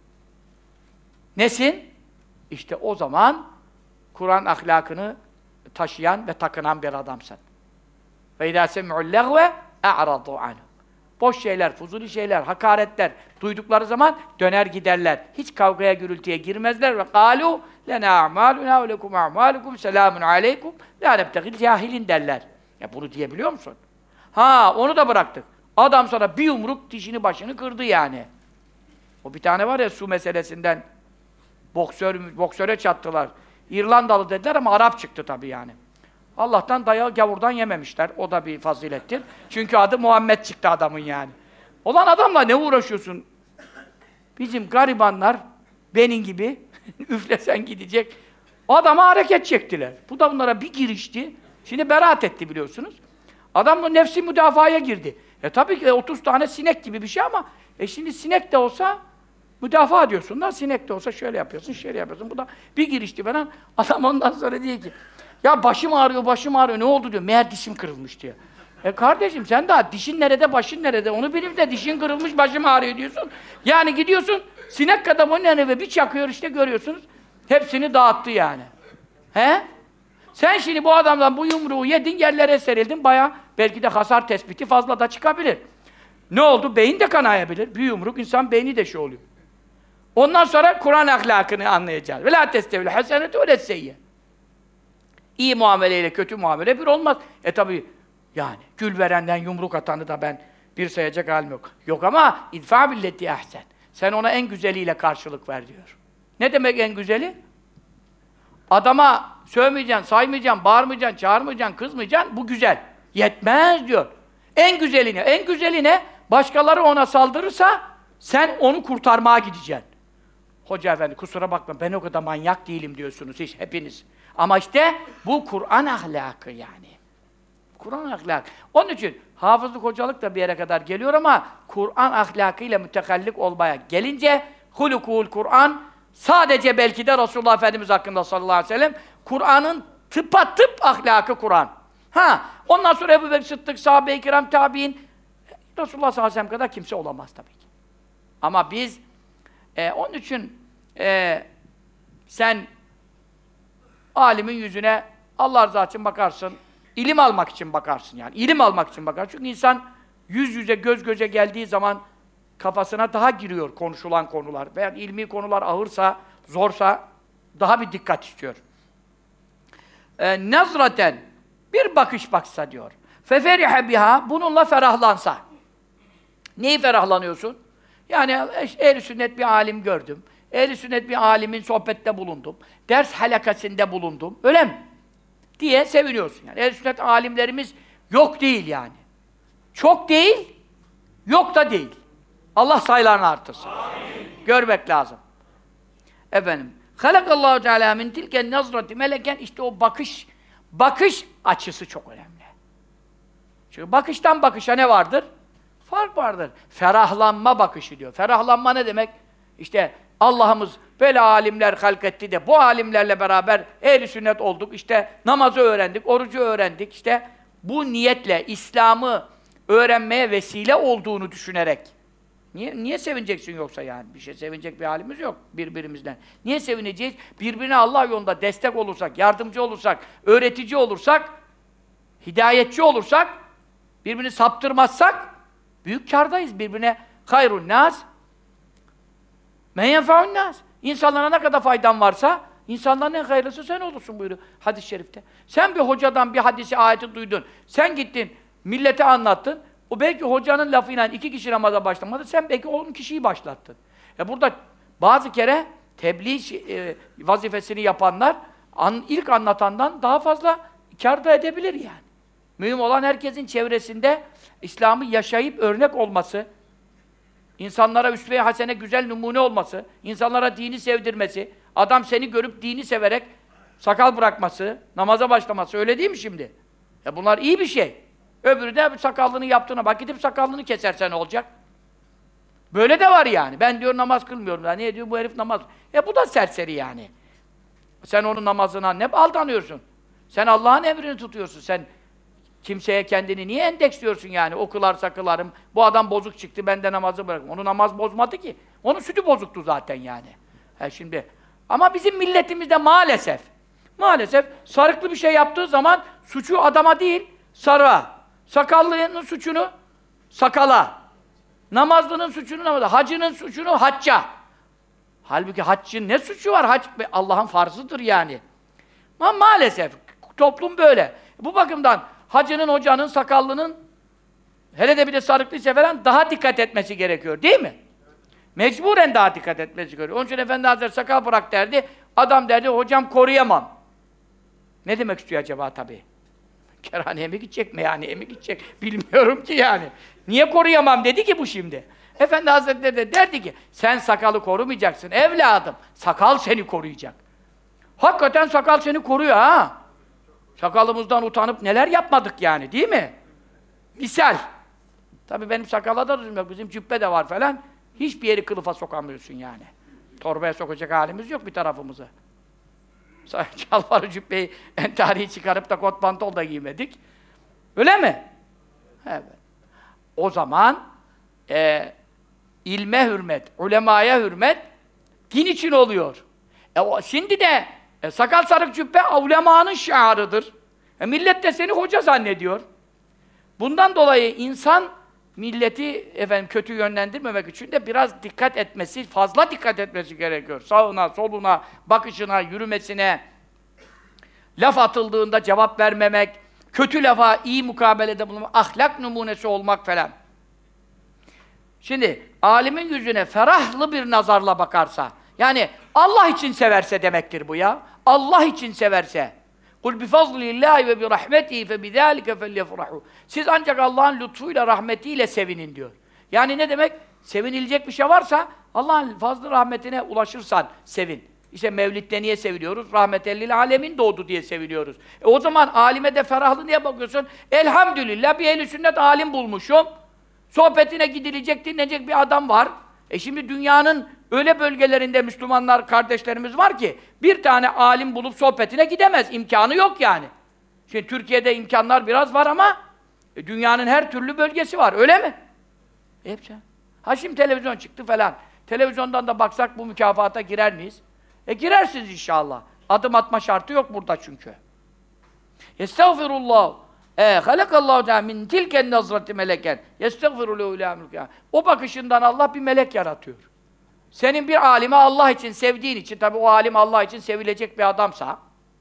nesin? İşte o zaman Kur'an ahlakını taşıyan ve takınan bir adamsın. Ve idâ semi'ul lehve e'radû anhu. Boş şeyler, fuzuli şeyler, hakaretler duydukları zaman döner giderler. Hiç kavgaya, gürültüye girmezler ve kâlû lenâ a'mâlunâ ve lekum a'mâlukum selâmun aleykum lâ nebtegil cahilin derler. Ya bunu diyebiliyor musun? Ha, onu da bıraktık. Adam sana bir yumruk dişini başını kırdı yani. O bir tane var ya su meselesinden boksör, boksöre çattılar. İrlandalı dediler ama Arap çıktı tabii yani. Allah'tan dayağı gavurdan yememişler. O da bir fazilettir. Çünkü adı Muhammed çıktı adamın yani. Olan adamla ne uğraşıyorsun? Bizim garibanlar benim gibi üflesen gidecek. O adama hareket çektiler. Bu da bunlara bir girişti. Şimdi beraat etti biliyorsunuz. Adam da nefsi müdafaya girdi. E tabii ki otuz tane sinek gibi bir şey ama e şimdi sinek de olsa müdafaa diyorsun da, sinek de olsa şöyle yapıyorsun, şöyle yapıyorsun. Bu da bir girişti falan. Adam ondan sonra diyor ki, ya başım ağrıyor, başım ağrıyor, ne oldu diyor. Meğer dişim kırılmış diyor. E kardeşim sen daha dişin nerede, başın nerede? Onu bilip de dişin kırılmış, başım ağrıyor diyorsun. Yani gidiyorsun, sinek kadar onun eve bir çakıyor işte görüyorsunuz. Hepsini dağıttı yani. He? Sen şimdi bu adamdan bu yumruğu yedin, yerlere serildin, bayağı belki de hasar tespiti fazla da çıkabilir. Ne oldu? Beyin de kanayabilir. Bir yumruk insan beyni de şey oluyor. Ondan sonra Kur'an ahlakını anlayacağız. Ve la testevil hasenetu ve leseyye. İyi muameleyle kötü muamele bir olmaz. E tabi yani gül verenden yumruk atanı da ben bir sayacak halim yok. Yok ama idfa billeti ahsen. Sen ona en güzeliyle karşılık ver diyor. Ne demek en güzeli? Adama sövmeyeceksin, saymayacaksın, bağırmayacaksın, çağırmayacaksın, kızmayacaksın. Bu güzel. Yetmez diyor. En güzeline, en güzeline başkaları ona saldırırsa sen onu kurtarmaya gideceksin. Hoca efendi kusura bakma ben o kadar manyak değilim diyorsunuz hiç hepiniz. Ama işte bu Kur'an ahlakı yani. Kur'an ahlakı. Onun için hafızlık hocalık da bir yere kadar geliyor ama Kur'an ahlakıyla mütekallik olmaya gelince hulukul Kur'an sadece belki de Resulullah Efendimiz hakkında sallallahu aleyhi ve sellem Kur'an'ın tıpatıp ahlakı Kur'an. Ha, ondan sonra Ebu Bekir Sıddık, sahabe-i kiram, tabi'in Resulullah sallallahu aleyhi ve sellem kadar kimse olamaz tabii ki. Ama biz e, onun için e, sen alimin yüzüne Allah rızası için bakarsın, ilim almak için bakarsın yani. İlim almak için bakarsın. Çünkü insan yüz yüze, göz göze geldiği zaman kafasına daha giriyor konuşulan konular. Veya ilmi konular ağırsa, zorsa daha bir dikkat istiyor. E, nazraten bir bakış baksa diyor. Feferihe biha bununla ferahlansa. Neyi ferahlanıyorsun? Yani ehl-i sünnet bir alim gördüm. Ehl-i sünnet bir alimin sohbette bulundum. Ders halakasında bulundum. Öyle mi? Diye seviniyorsun yani. Ehl-i sünnet alimlerimiz yok değil yani. Çok değil, yok da değil. Allah sayılarını artırsın. Amin. Görmek lazım. Efendim, halakallahu teala min tilken nazrati meleken işte o bakış bakış açısı çok önemli. Çünkü bakıştan bakışa ne vardır? Fark vardır. Ferahlanma bakışı diyor. Ferahlanma ne demek? İşte Allah'ımız böyle alimler halk etti de bu alimlerle beraber ehl-i sünnet olduk. İşte namazı öğrendik, orucu öğrendik. İşte bu niyetle İslam'ı öğrenmeye vesile olduğunu düşünerek. Niye, niye sevineceksin yoksa yani? Bir şey sevinecek bir halimiz yok birbirimizden. Niye sevineceğiz? Birbirine Allah yolunda destek olursak, yardımcı olursak, öğretici olursak, hidayetçi olursak, birbirini saptırmazsak büyük kârdayız. Birbirine hayrun nas men yenfa'un nas. İnsanlara ne kadar faydan varsa insanların en hayırlısı sen olursun buyuruyor hadis-i şerifte. Sen bir hocadan bir hadisi, ayeti duydun. Sen gittin, millete anlattın. O belki hocanın lafıyla iki kişi namaza başlamadı, sen belki on kişiyi başlattın. E burada bazı kere tebliğ e, vazifesini yapanlar an, ilk anlatandan daha fazla kâr da edebilir yani. Mühim olan herkesin çevresinde İslam'ı yaşayıp örnek olması, insanlara üsve-i hasene güzel numune olması, insanlara dini sevdirmesi, adam seni görüp dini severek sakal bırakması, namaza başlaması, öyle değil mi şimdi? E bunlar iyi bir şey. Öbürü de sakallını yaptığına bak, gidip sakallını kesersen ne olacak? Böyle de var yani. Ben diyor namaz kılmıyorum. Ya niye diyor bu herif namaz? E bu da serseri yani. Sen onun namazına ne aldanıyorsun? Sen Allah'ın emrini tutuyorsun. Sen kimseye kendini niye endeksliyorsun yani? O kılarsa kılarım. Bu adam bozuk çıktı, ben de namazı bırakayım. Onu namaz bozmadı ki. Onun sütü bozuktu zaten yani. He şimdi. Ama bizim milletimizde maalesef, maalesef sarıklı bir şey yaptığı zaman suçu adama değil, sarığa. Sakallının suçunu sakala. Namazlının suçunu namaza. Hacının suçunu hacca. Halbuki haccın ne suçu var? Hac Allah'ın farzıdır yani. Ama maalesef toplum böyle. Bu bakımdan hacının, hocanın, sakallının hele de bir de sarıklıysa falan daha dikkat etmesi gerekiyor. Değil mi? Mecburen daha dikkat etmesi gerekiyor. Onun için Efendi Hazretleri sakal bırak derdi. Adam derdi, hocam koruyamam. Ne demek istiyor acaba tabii? Kerhaneye mi gidecek, meyhaneye mi gidecek? Bilmiyorum ki yani. Niye koruyamam dedi ki bu şimdi? Efendi Hazretleri de derdi ki, sen sakalı korumayacaksın evladım. Sakal seni koruyacak. Hakikaten sakal seni koruyor ha. Sakalımızdan utanıp neler yapmadık yani, değil mi? Misal. Tabii benim sakala da düzüm yok, bizim cübbe de var falan. Hiçbir yeri kılıfa sokamıyorsun yani. Torbaya sokacak halimiz yok bir tarafımızı. Çalvarı cübbeyi, entariyi çıkarıp da kot pantol da giymedik. Öyle mi? Evet. O zaman e, ilme hürmet, ulemaya hürmet din için oluyor. E, o, şimdi de e, sakal sarık cübbe ulemanın şiarıdır. E, millet de seni hoca zannediyor. Bundan dolayı insan milleti efendim kötü yönlendirmemek için de biraz dikkat etmesi, fazla dikkat etmesi gerekiyor. Sağına, soluna, bakışına, yürümesine, laf atıldığında cevap vermemek, kötü lafa iyi mukabelede bulunmak, ahlak numunesi olmak falan. Şimdi alimin yüzüne ferahlı bir nazarla bakarsa, yani Allah için severse demektir bu ya. Allah için severse. Kul bi fazlillahi ve bi rahmetihi fe bizalika felyefrahu. Siz ancak Allah'ın lütfuyla, rahmetiyle sevinin diyor. Yani ne demek? Sevinilecek bir şey varsa Allah'ın fazlı rahmetine ulaşırsan sevin. İşte Mevlid'de niye seviniyoruz? Rahmetellil alemin doğdu diye seviniyoruz. E o zaman alime de ferahlı niye bakıyorsun? Elhamdülillah bir ehl-i sünnet alim bulmuşum. Sohbetine gidilecek, dinlenecek bir adam var. E şimdi dünyanın öyle bölgelerinde Müslümanlar, kardeşlerimiz var ki bir tane alim bulup sohbetine gidemez. İmkanı yok yani. Şimdi Türkiye'de imkanlar biraz var ama e, dünyanın her türlü bölgesi var. Öyle mi? Hepsi. Ha şimdi televizyon çıktı falan. Televizyondan da baksak bu mükafata girer miyiz? E girersiniz inşallah. Adım atma şartı yok burada çünkü. Estağfirullah. E halakallahu teala min tilken nazrati meleken. Estağfiru lehu ila mülkâ. O bakışından Allah bir melek yaratıyor. Senin bir alime Allah için sevdiğin için, tabi o alim Allah için sevilecek bir adamsa,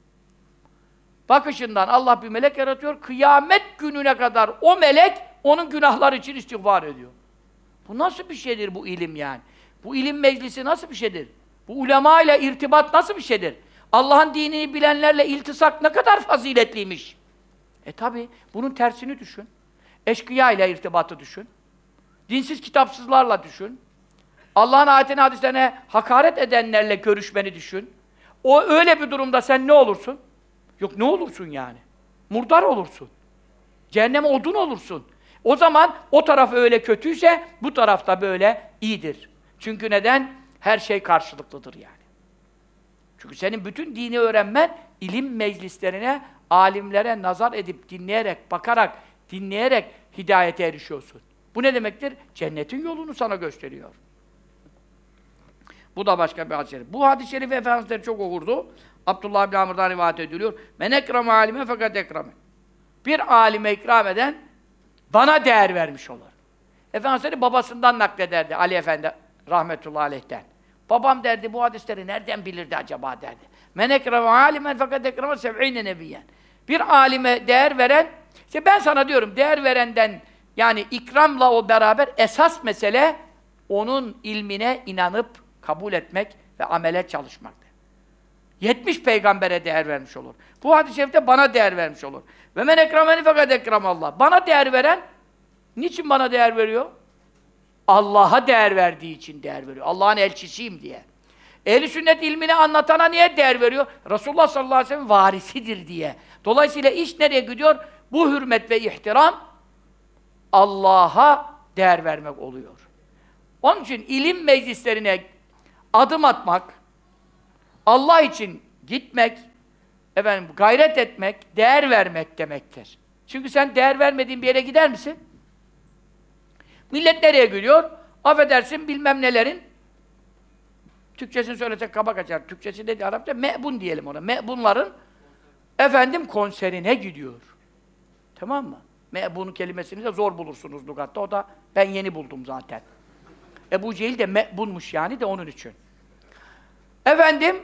bakışından Allah bir melek yaratıyor, kıyamet gününe kadar o melek onun günahları için istiğfar ediyor. Bu nasıl bir şeydir bu ilim yani? Bu ilim meclisi nasıl bir şeydir? Bu ulema ile irtibat nasıl bir şeydir? Allah'ın dinini bilenlerle iltisak ne kadar faziletliymiş. E tabi bunun tersini düşün. Eşkıya ile irtibatı düşün. Dinsiz kitapsızlarla düşün. Allah'ın ayetine, hadislerine hakaret edenlerle görüşmeni düşün. O öyle bir durumda sen ne olursun? Yok ne olursun yani? Murdar olursun. Cehenneme odun olursun. O zaman o taraf öyle kötüyse bu taraf da böyle iyidir. Çünkü neden? Her şey karşılıklıdır yani. Çünkü senin bütün dini öğrenmen ilim meclislerine, alimlere nazar edip, dinleyerek, bakarak, dinleyerek hidayete erişiyorsun. Bu ne demektir? Cennetin yolunu sana gösteriyor. Bu da başka bir hadis-i şerif. Bu hadis-i şerifi Efendimizler çok okurdu. Abdullah bin Amr'dan rivayet ediliyor. Men ekreme alime fakat ekreme. Bir alime ikram eden bana değer vermiş olur. Efendimizleri babasından naklederdi Ali Efendi rahmetullahi aleyh'ten. Babam derdi bu hadisleri nereden bilirdi acaba derdi. Men ekreme alimen fakat ekreme sev'ine nebiyyen. Bir alime değer veren, işte ben sana diyorum değer verenden Yani ikramla o beraber esas mesele onun ilmine inanıp kabul etmek ve amele çalışmaktır. yetmiş peygambere değer vermiş olur. Bu hadis-i şerifte bana değer vermiş olur. Ve men ekrameni fekad ekramallah. Bana değer veren, niçin bana değer veriyor? Allah'a değer verdiği için değer veriyor. Allah'ın elçisiyim diye. Ehl-i sünnet ilmini anlatana niye değer veriyor? Resulullah sallallahu aleyhi ve sellem varisidir diye. Dolayısıyla iş nereye gidiyor? Bu hürmet ve ihtiram Allah'a değer vermek oluyor. Onun için ilim meclislerine adım atmak, Allah için gitmek, efendim gayret etmek, değer vermek demektir. Çünkü sen değer vermediğin bir yere gider misin? Millet nereye gidiyor? Affedersin bilmem nelerin, Türkçesini söylesek kaba kaçar, Türkçesi dedi Arapça, me'bun diyelim ona. Me'bunların efendim konserine gidiyor. Tamam mı? Me'bun kelimesini de zor bulursunuz lügatta. O da ben yeni buldum zaten. Ebu Cehil de me'bunmuş yani de onun için. Efendim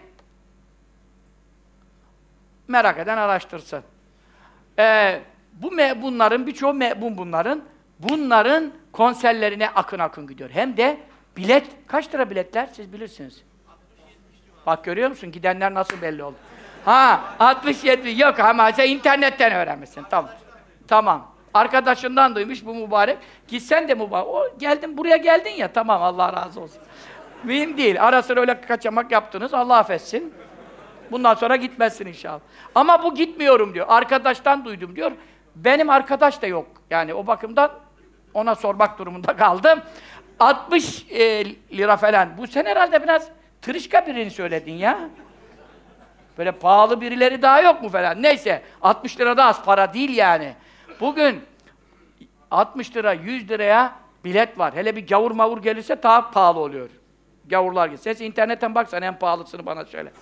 merak eden araştırsın. Ee, bu me'bunların, birçoğu me'bun bunların, bunların konserlerine akın akın gidiyor. Hem de bilet, kaç lira biletler siz bilirsiniz. Bak görüyor musun? Gidenler nasıl belli oldu. Ha, altmış yetmiş yok ama sen internetten öğrenmişsin. Tamam. Tamam. Arkadaşından duymuş bu mübarek. Gitsen de mübarek. O geldin buraya geldin ya. Tamam Allah razı olsun. Mühim değil. Ara sıra öyle kaçamak yaptınız. Allah affetsin. Bundan sonra gitmezsin inşallah. Ama bu gitmiyorum diyor. Arkadaştan duydum diyor. Benim arkadaş da yok. Yani o bakımdan ona sormak durumunda kaldım. altmış e, lira falan. Bu sen herhalde biraz tırışka birini söyledin ya. Böyle pahalı birileri daha yok mu falan. Neyse. altmış lira da az para değil yani. Bugün altmış lira, yüz liraya bilet var. Hele bir gavur mavur gelirse daha pahalı oluyor. Gavurlar gitse. Sen internetten baksan en pahalısını bana söyle.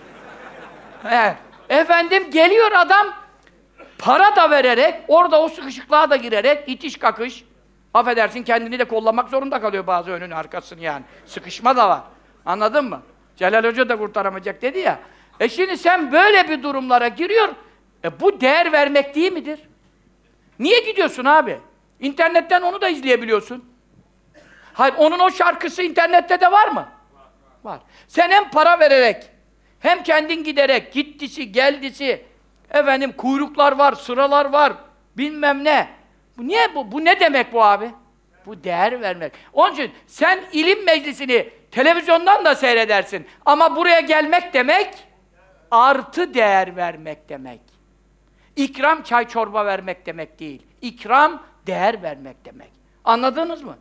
He. Efendim geliyor adam para da vererek, orada o sıkışıklığa da girerek, itiş kakış, affedersin kendini de kollamak zorunda kalıyor bazı önünü arkasını yani. Sıkışma da var. Anladın mı? Celal Hoca da kurtaramayacak dedi ya. E şimdi sen böyle bir durumlara giriyor, e bu değer vermek değil midir? Niye gidiyorsun abi? İnternetten onu da izleyebiliyorsun. Hayır, onun o şarkısı internette de var mı? Var. Sen hem para vererek, hem kendin giderek, gittisi, geldisi, efendim kuyruklar var, sıralar var, bilmem ne. Bu niye bu? Bu ne demek bu abi? Bu değer vermek. Onun için sen ilim meclisini televizyondan da seyredersin. Ama buraya gelmek demek, artı değer vermek demek. İkram çay çorba vermek demek değil. İkram değer vermek demek. Anladınız mı?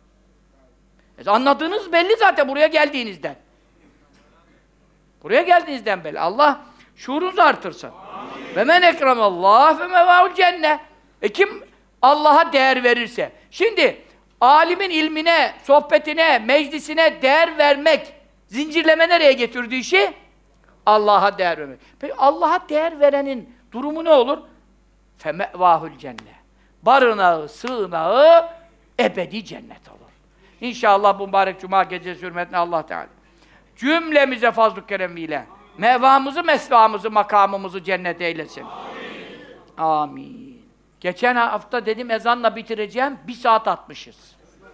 E, anladığınız belli zaten buraya geldiğinizden. Buraya geldiğinizden belli. Allah şuurunuzu artırsın. Ve men ekremallah ve mevâhul cennet. E kim Allah'a değer verirse. Şimdi alimin ilmine, sohbetine, meclisine değer vermek, zincirleme nereye getirdi işi? Allah'a değer vermek. Peki Allah'a değer verenin durumu ne olur? فَمَأْوَاهُ cennet. Barınağı, sığınağı ebedi cennet olur. İnşallah bu mübarek cuma gecesi hürmetine Allah Teala cümlemize fazl-ı keremiyle mevamızı, mesvamızı, makamımızı cennet eylesin. Amin. Amin. Geçen hafta dedim ezanla bitireceğim, bir saat atmışız.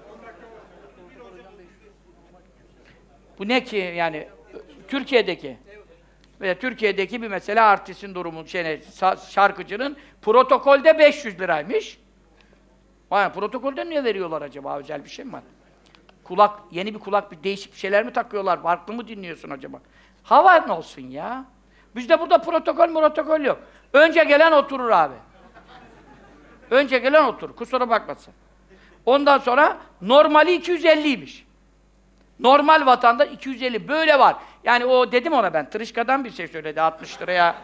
Bu ne ki yani Türkiye'deki? Ve Türkiye'deki bir mesela artistin durumu, şey, şarkıcının protokolde beş yüz liraymış. Vay, protokolde niye veriyorlar acaba? Özel bir şey mi var? Kulak, yeni bir kulak, bir değişik bir şeyler mi takıyorlar? Farklı mı dinliyorsun acaba? Hava ne olsun ya? Bizde burada protokol protokol yok. Önce gelen oturur abi. Önce gelen oturur. Kusura bakmasın. Ondan sonra normali iki yüz elliymiş. Normal vatanda iki yüz elli. Böyle var. Yani o dedim ona ben. Tırışkadan bir şey söyledi altmış liraya.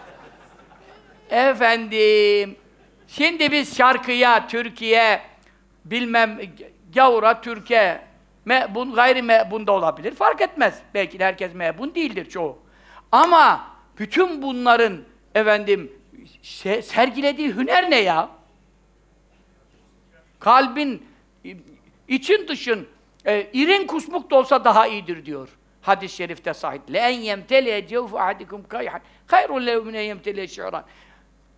Efendim. Şimdi biz şarkıya, Türkiye, bilmem gavura, Türkiye, me'bun, gayri me'bun da olabilir. Fark etmez. Belki de herkes me'bun değildir çoğu. Ama bütün bunların efendim se sergilediği hüner ne ya? Kalbin, için dışın, e, irin kusmuk da olsa daha iyidir diyor. Hadis-i şerifte sahih. لَاَنْ يَمْتَلِيَ جَوْفُ اَحَدِكُمْ كَيْحًا خَيْرٌ لَهُ مِنَ يَمْتَلِيَ شِعْرًا.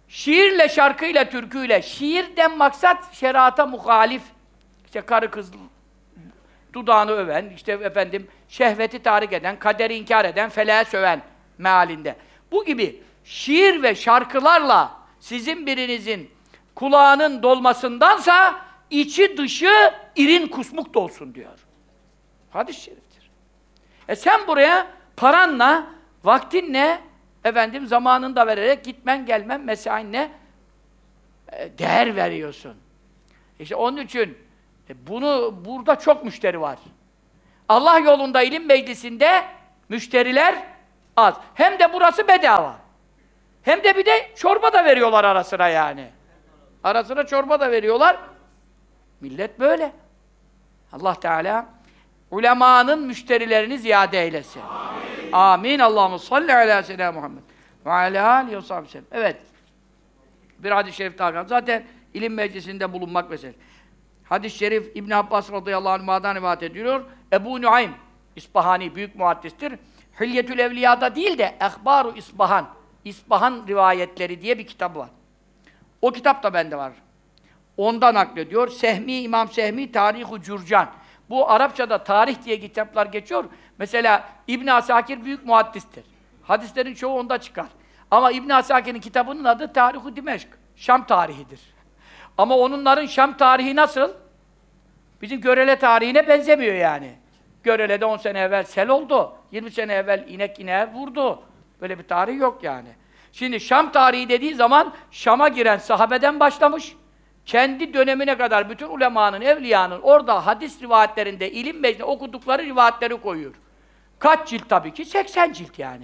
şiirle, şarkıyla, türküyle, şiirden maksat şeriata muhalif, işte karı kız dudağını öven, işte efendim şehveti tahrik eden, kaderi inkar eden, feleğe söven mealinde. Bu gibi şiir ve şarkılarla sizin birinizin kulağının dolmasındansa içi dışı irin kusmuk dolsun diyor. Hadis-i şeriftir. E sen buraya paranla, vaktinle, efendim zamanını da vererek gitmen, gelmen, mesainle e, değer veriyorsun. İşte onun için e, bunu burada çok müşteri var. Allah yolunda ilim meclisinde müşteriler az. Hem de burası bedava. Hem de bir de çorba da veriyorlar ara sıra yani. Ara sıra çorba da veriyorlar. Millet böyle. Allah Teala ulemanın müşterilerini ziyade eylesin. Amin. Amin. Allahumme salli ala seyyidina Muhammed ve ala alihi ve sahbihi. Evet. Bir hadis-i şerif daha. Zaten ilim meclisinde bulunmak meselesi. Hadis-i şerif İbn Abbas radıyallahu anh'dan rivayet ediyor. Ebu Nuaym İsbahani büyük muhaddistir. Hilyetül Evliya'da değil de Ehbaru İsbahan, İsbahan rivayetleri diye bir kitabı var. O kitap da bende var. Ondan naklediyor. Sehmi, İmam Sehmi, Tarih-i Cürcan. Bu Arapçada tarih diye kitaplar geçiyor. Mesela İbn Asakir büyük muhaddistir. Hadislerin çoğu onda çıkar. Ama İbn Asakir'in kitabının adı Tarih-i Dimeşk. Şam tarihidir. Ama onların Şam tarihi nasıl? Bizim Görele tarihine benzemiyor yani. Görele'de on sene evvel sel oldu. yirmi sene evvel inek ineğe vurdu. Böyle bir tarih yok yani. Şimdi Şam tarihi dediği zaman Şam'a giren sahabeden başlamış. Kendi dönemine kadar bütün ulemanın, evliyanın orada hadis rivayetlerinde ilim meclisinde okudukları rivayetleri koyuyor. Kaç cilt tabii ki? seksen cilt yani.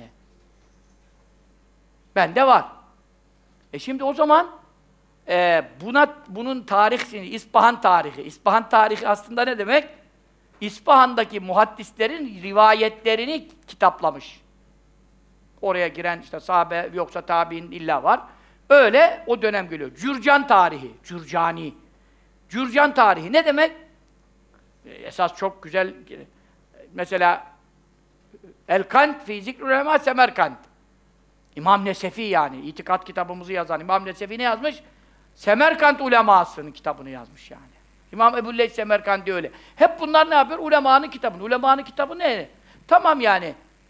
Bende var. E şimdi o zaman e, buna bunun tarihini, İspahan tarihi. İspahan tarihi aslında ne demek? İspahan'daki muhaddislerin rivayetlerini kitaplamış. Oraya giren işte sahabe yoksa tabi'in illa var. Öyle o dönem geliyor. Cürcan tarihi, Cürcani. Cürcan tarihi ne demek? Esas çok güzel. Mesela El-Kant fi Zikrül Ulema Semerkant. İmam Nesefi yani, itikat kitabımızı yazan İmam Nesefi ne yazmış? Semerkant ulemasının kitabını yazmış yani. İmam Ebu'l-Leys Semerkandi öyle. Hep bunlar ne yapıyor? Ulemanın kitabını. Ulemanın kitabı ne? Tamam yani.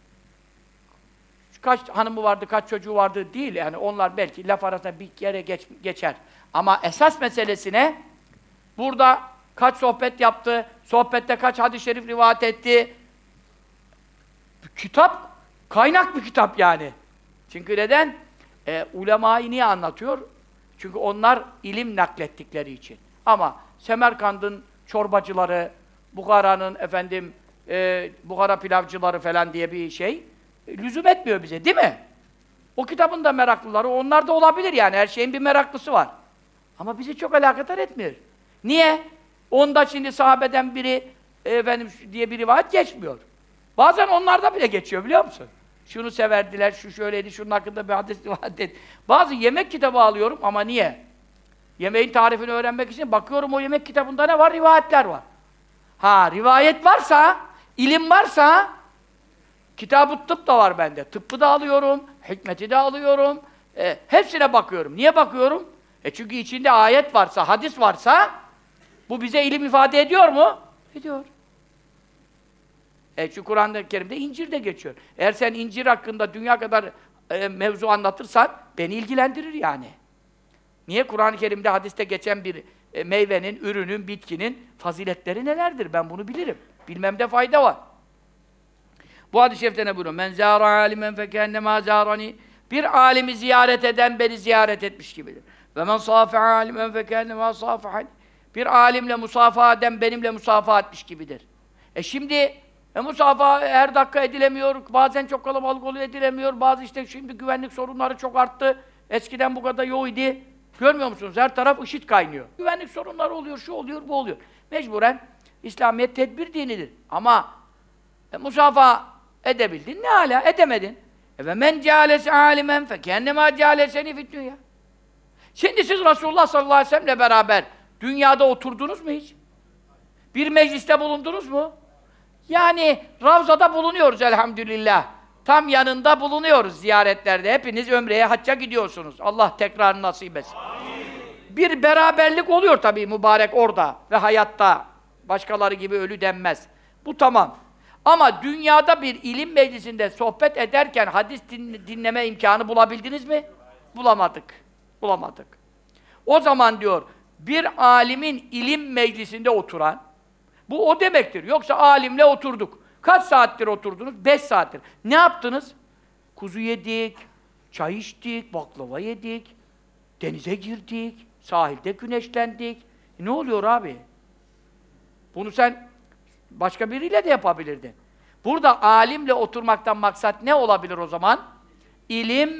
Kaç hanımı vardı, kaç çocuğu vardı değil yani. Onlar belki laf arasında bir yere geç, geçer. Ama esas meselesine burada kaç sohbet yaptı, sohbette kaç hadis-i şerif rivayet etti. Kitap, kaynak bir kitap yani. Çünkü neden? E, ulemayı niye anlatıyor? Çünkü onlar ilim naklettikleri için. Ama Semerkand'ın çorbacıları, Bukhara'nın efendim, e, Bukhara pilavcıları falan diye bir şey e, lüzum etmiyor bize, değil mi? O kitabın da meraklıları, onlar da olabilir yani, her şeyin bir meraklısı var. Ama bizi çok alakadar etmiyor. Niye? Onda şimdi sahabeden biri, e, efendim diye bir rivayet geçmiyor. Bazen onlarda bile geçiyor, biliyor musun? Şunu severdiler, şu şöyleydi, şunun hakkında bir hadis rivayet et. Bazı yemek kitabı alıyorum ama niye? Yemeğin tarifini öğrenmek için bakıyorum o yemek kitabında ne var? Rivayetler var. Ha, rivayet varsa, ilim varsa, kitab-ı tıp da var bende. Tıbbı da alıyorum, hikmeti de alıyorum. E, hepsine bakıyorum. Niye bakıyorum? E çünkü içinde ayet varsa, hadis varsa, bu bize ilim ifade ediyor mu? Ediyor. E çünkü Kur'an-ı Kerim'de incir de geçiyor. Eğer sen incir hakkında dünya kadar e, mevzu anlatırsan, beni ilgilendirir yani. Niye? Kur'an-ı Kerim'de, hadiste geçen bir e, meyvenin, ürünün, bitkinin faziletleri nelerdir? Ben bunu bilirim. Bilmemde fayda var. Bu hadis-i şerifte ne buyuruyor? Men zâra âlimen fekennemâ zârani. Bir alimi ziyaret eden beni ziyaret etmiş gibidir. Ve men sâfi'a âlimen fekennemâ sâfi'ani. Bir alimle musafaha eden benimle musafaha etmiş gibidir. E şimdi e, musafaha her dakika edilemiyor, bazen çok kalabalık oluyor, edilemiyor, bazı işte şimdi güvenlik sorunları çok arttı. Eskiden bu kadar yok idi. Görmüyor musunuz? Her taraf IŞİD kaynıyor. Güvenlik sorunları oluyor, şu oluyor, bu oluyor. Mecburen İslamiyet tedbir dinidir. Ama e, musafaha edebildin, ne hala? Edemedin. E ve men cealese alimen fe kendema cealeseni fid dünya. Şimdi siz Resulullah sallallahu aleyhi ve sellem'le beraber dünyada oturdunuz mu hiç? Bir mecliste bulundunuz mu? Yani Ravza'da bulunuyoruz elhamdülillah. tam yanında bulunuyoruz ziyaretlerde. Hepiniz ömreye, hacca gidiyorsunuz. Allah tekrar nasip etsin. Bir beraberlik oluyor tabii mübarek orada ve hayatta. Başkaları gibi ölü denmez. Bu tamam. Ama dünyada bir ilim meclisinde sohbet ederken hadis dinleme imkanı bulabildiniz mi? Bulamadık. Bulamadık. O zaman diyor, bir alimin ilim meclisinde oturan, bu o demektir. Yoksa alimle oturduk. Kaç saattir oturdunuz? Beş saattir. Ne yaptınız? Kuzu yedik, çay içtik, baklava yedik, denize girdik, sahilde güneşlendik. E ne oluyor abi? Bunu sen başka biriyle de yapabilirdin. Burada alimle oturmaktan maksat ne olabilir o zaman? İlim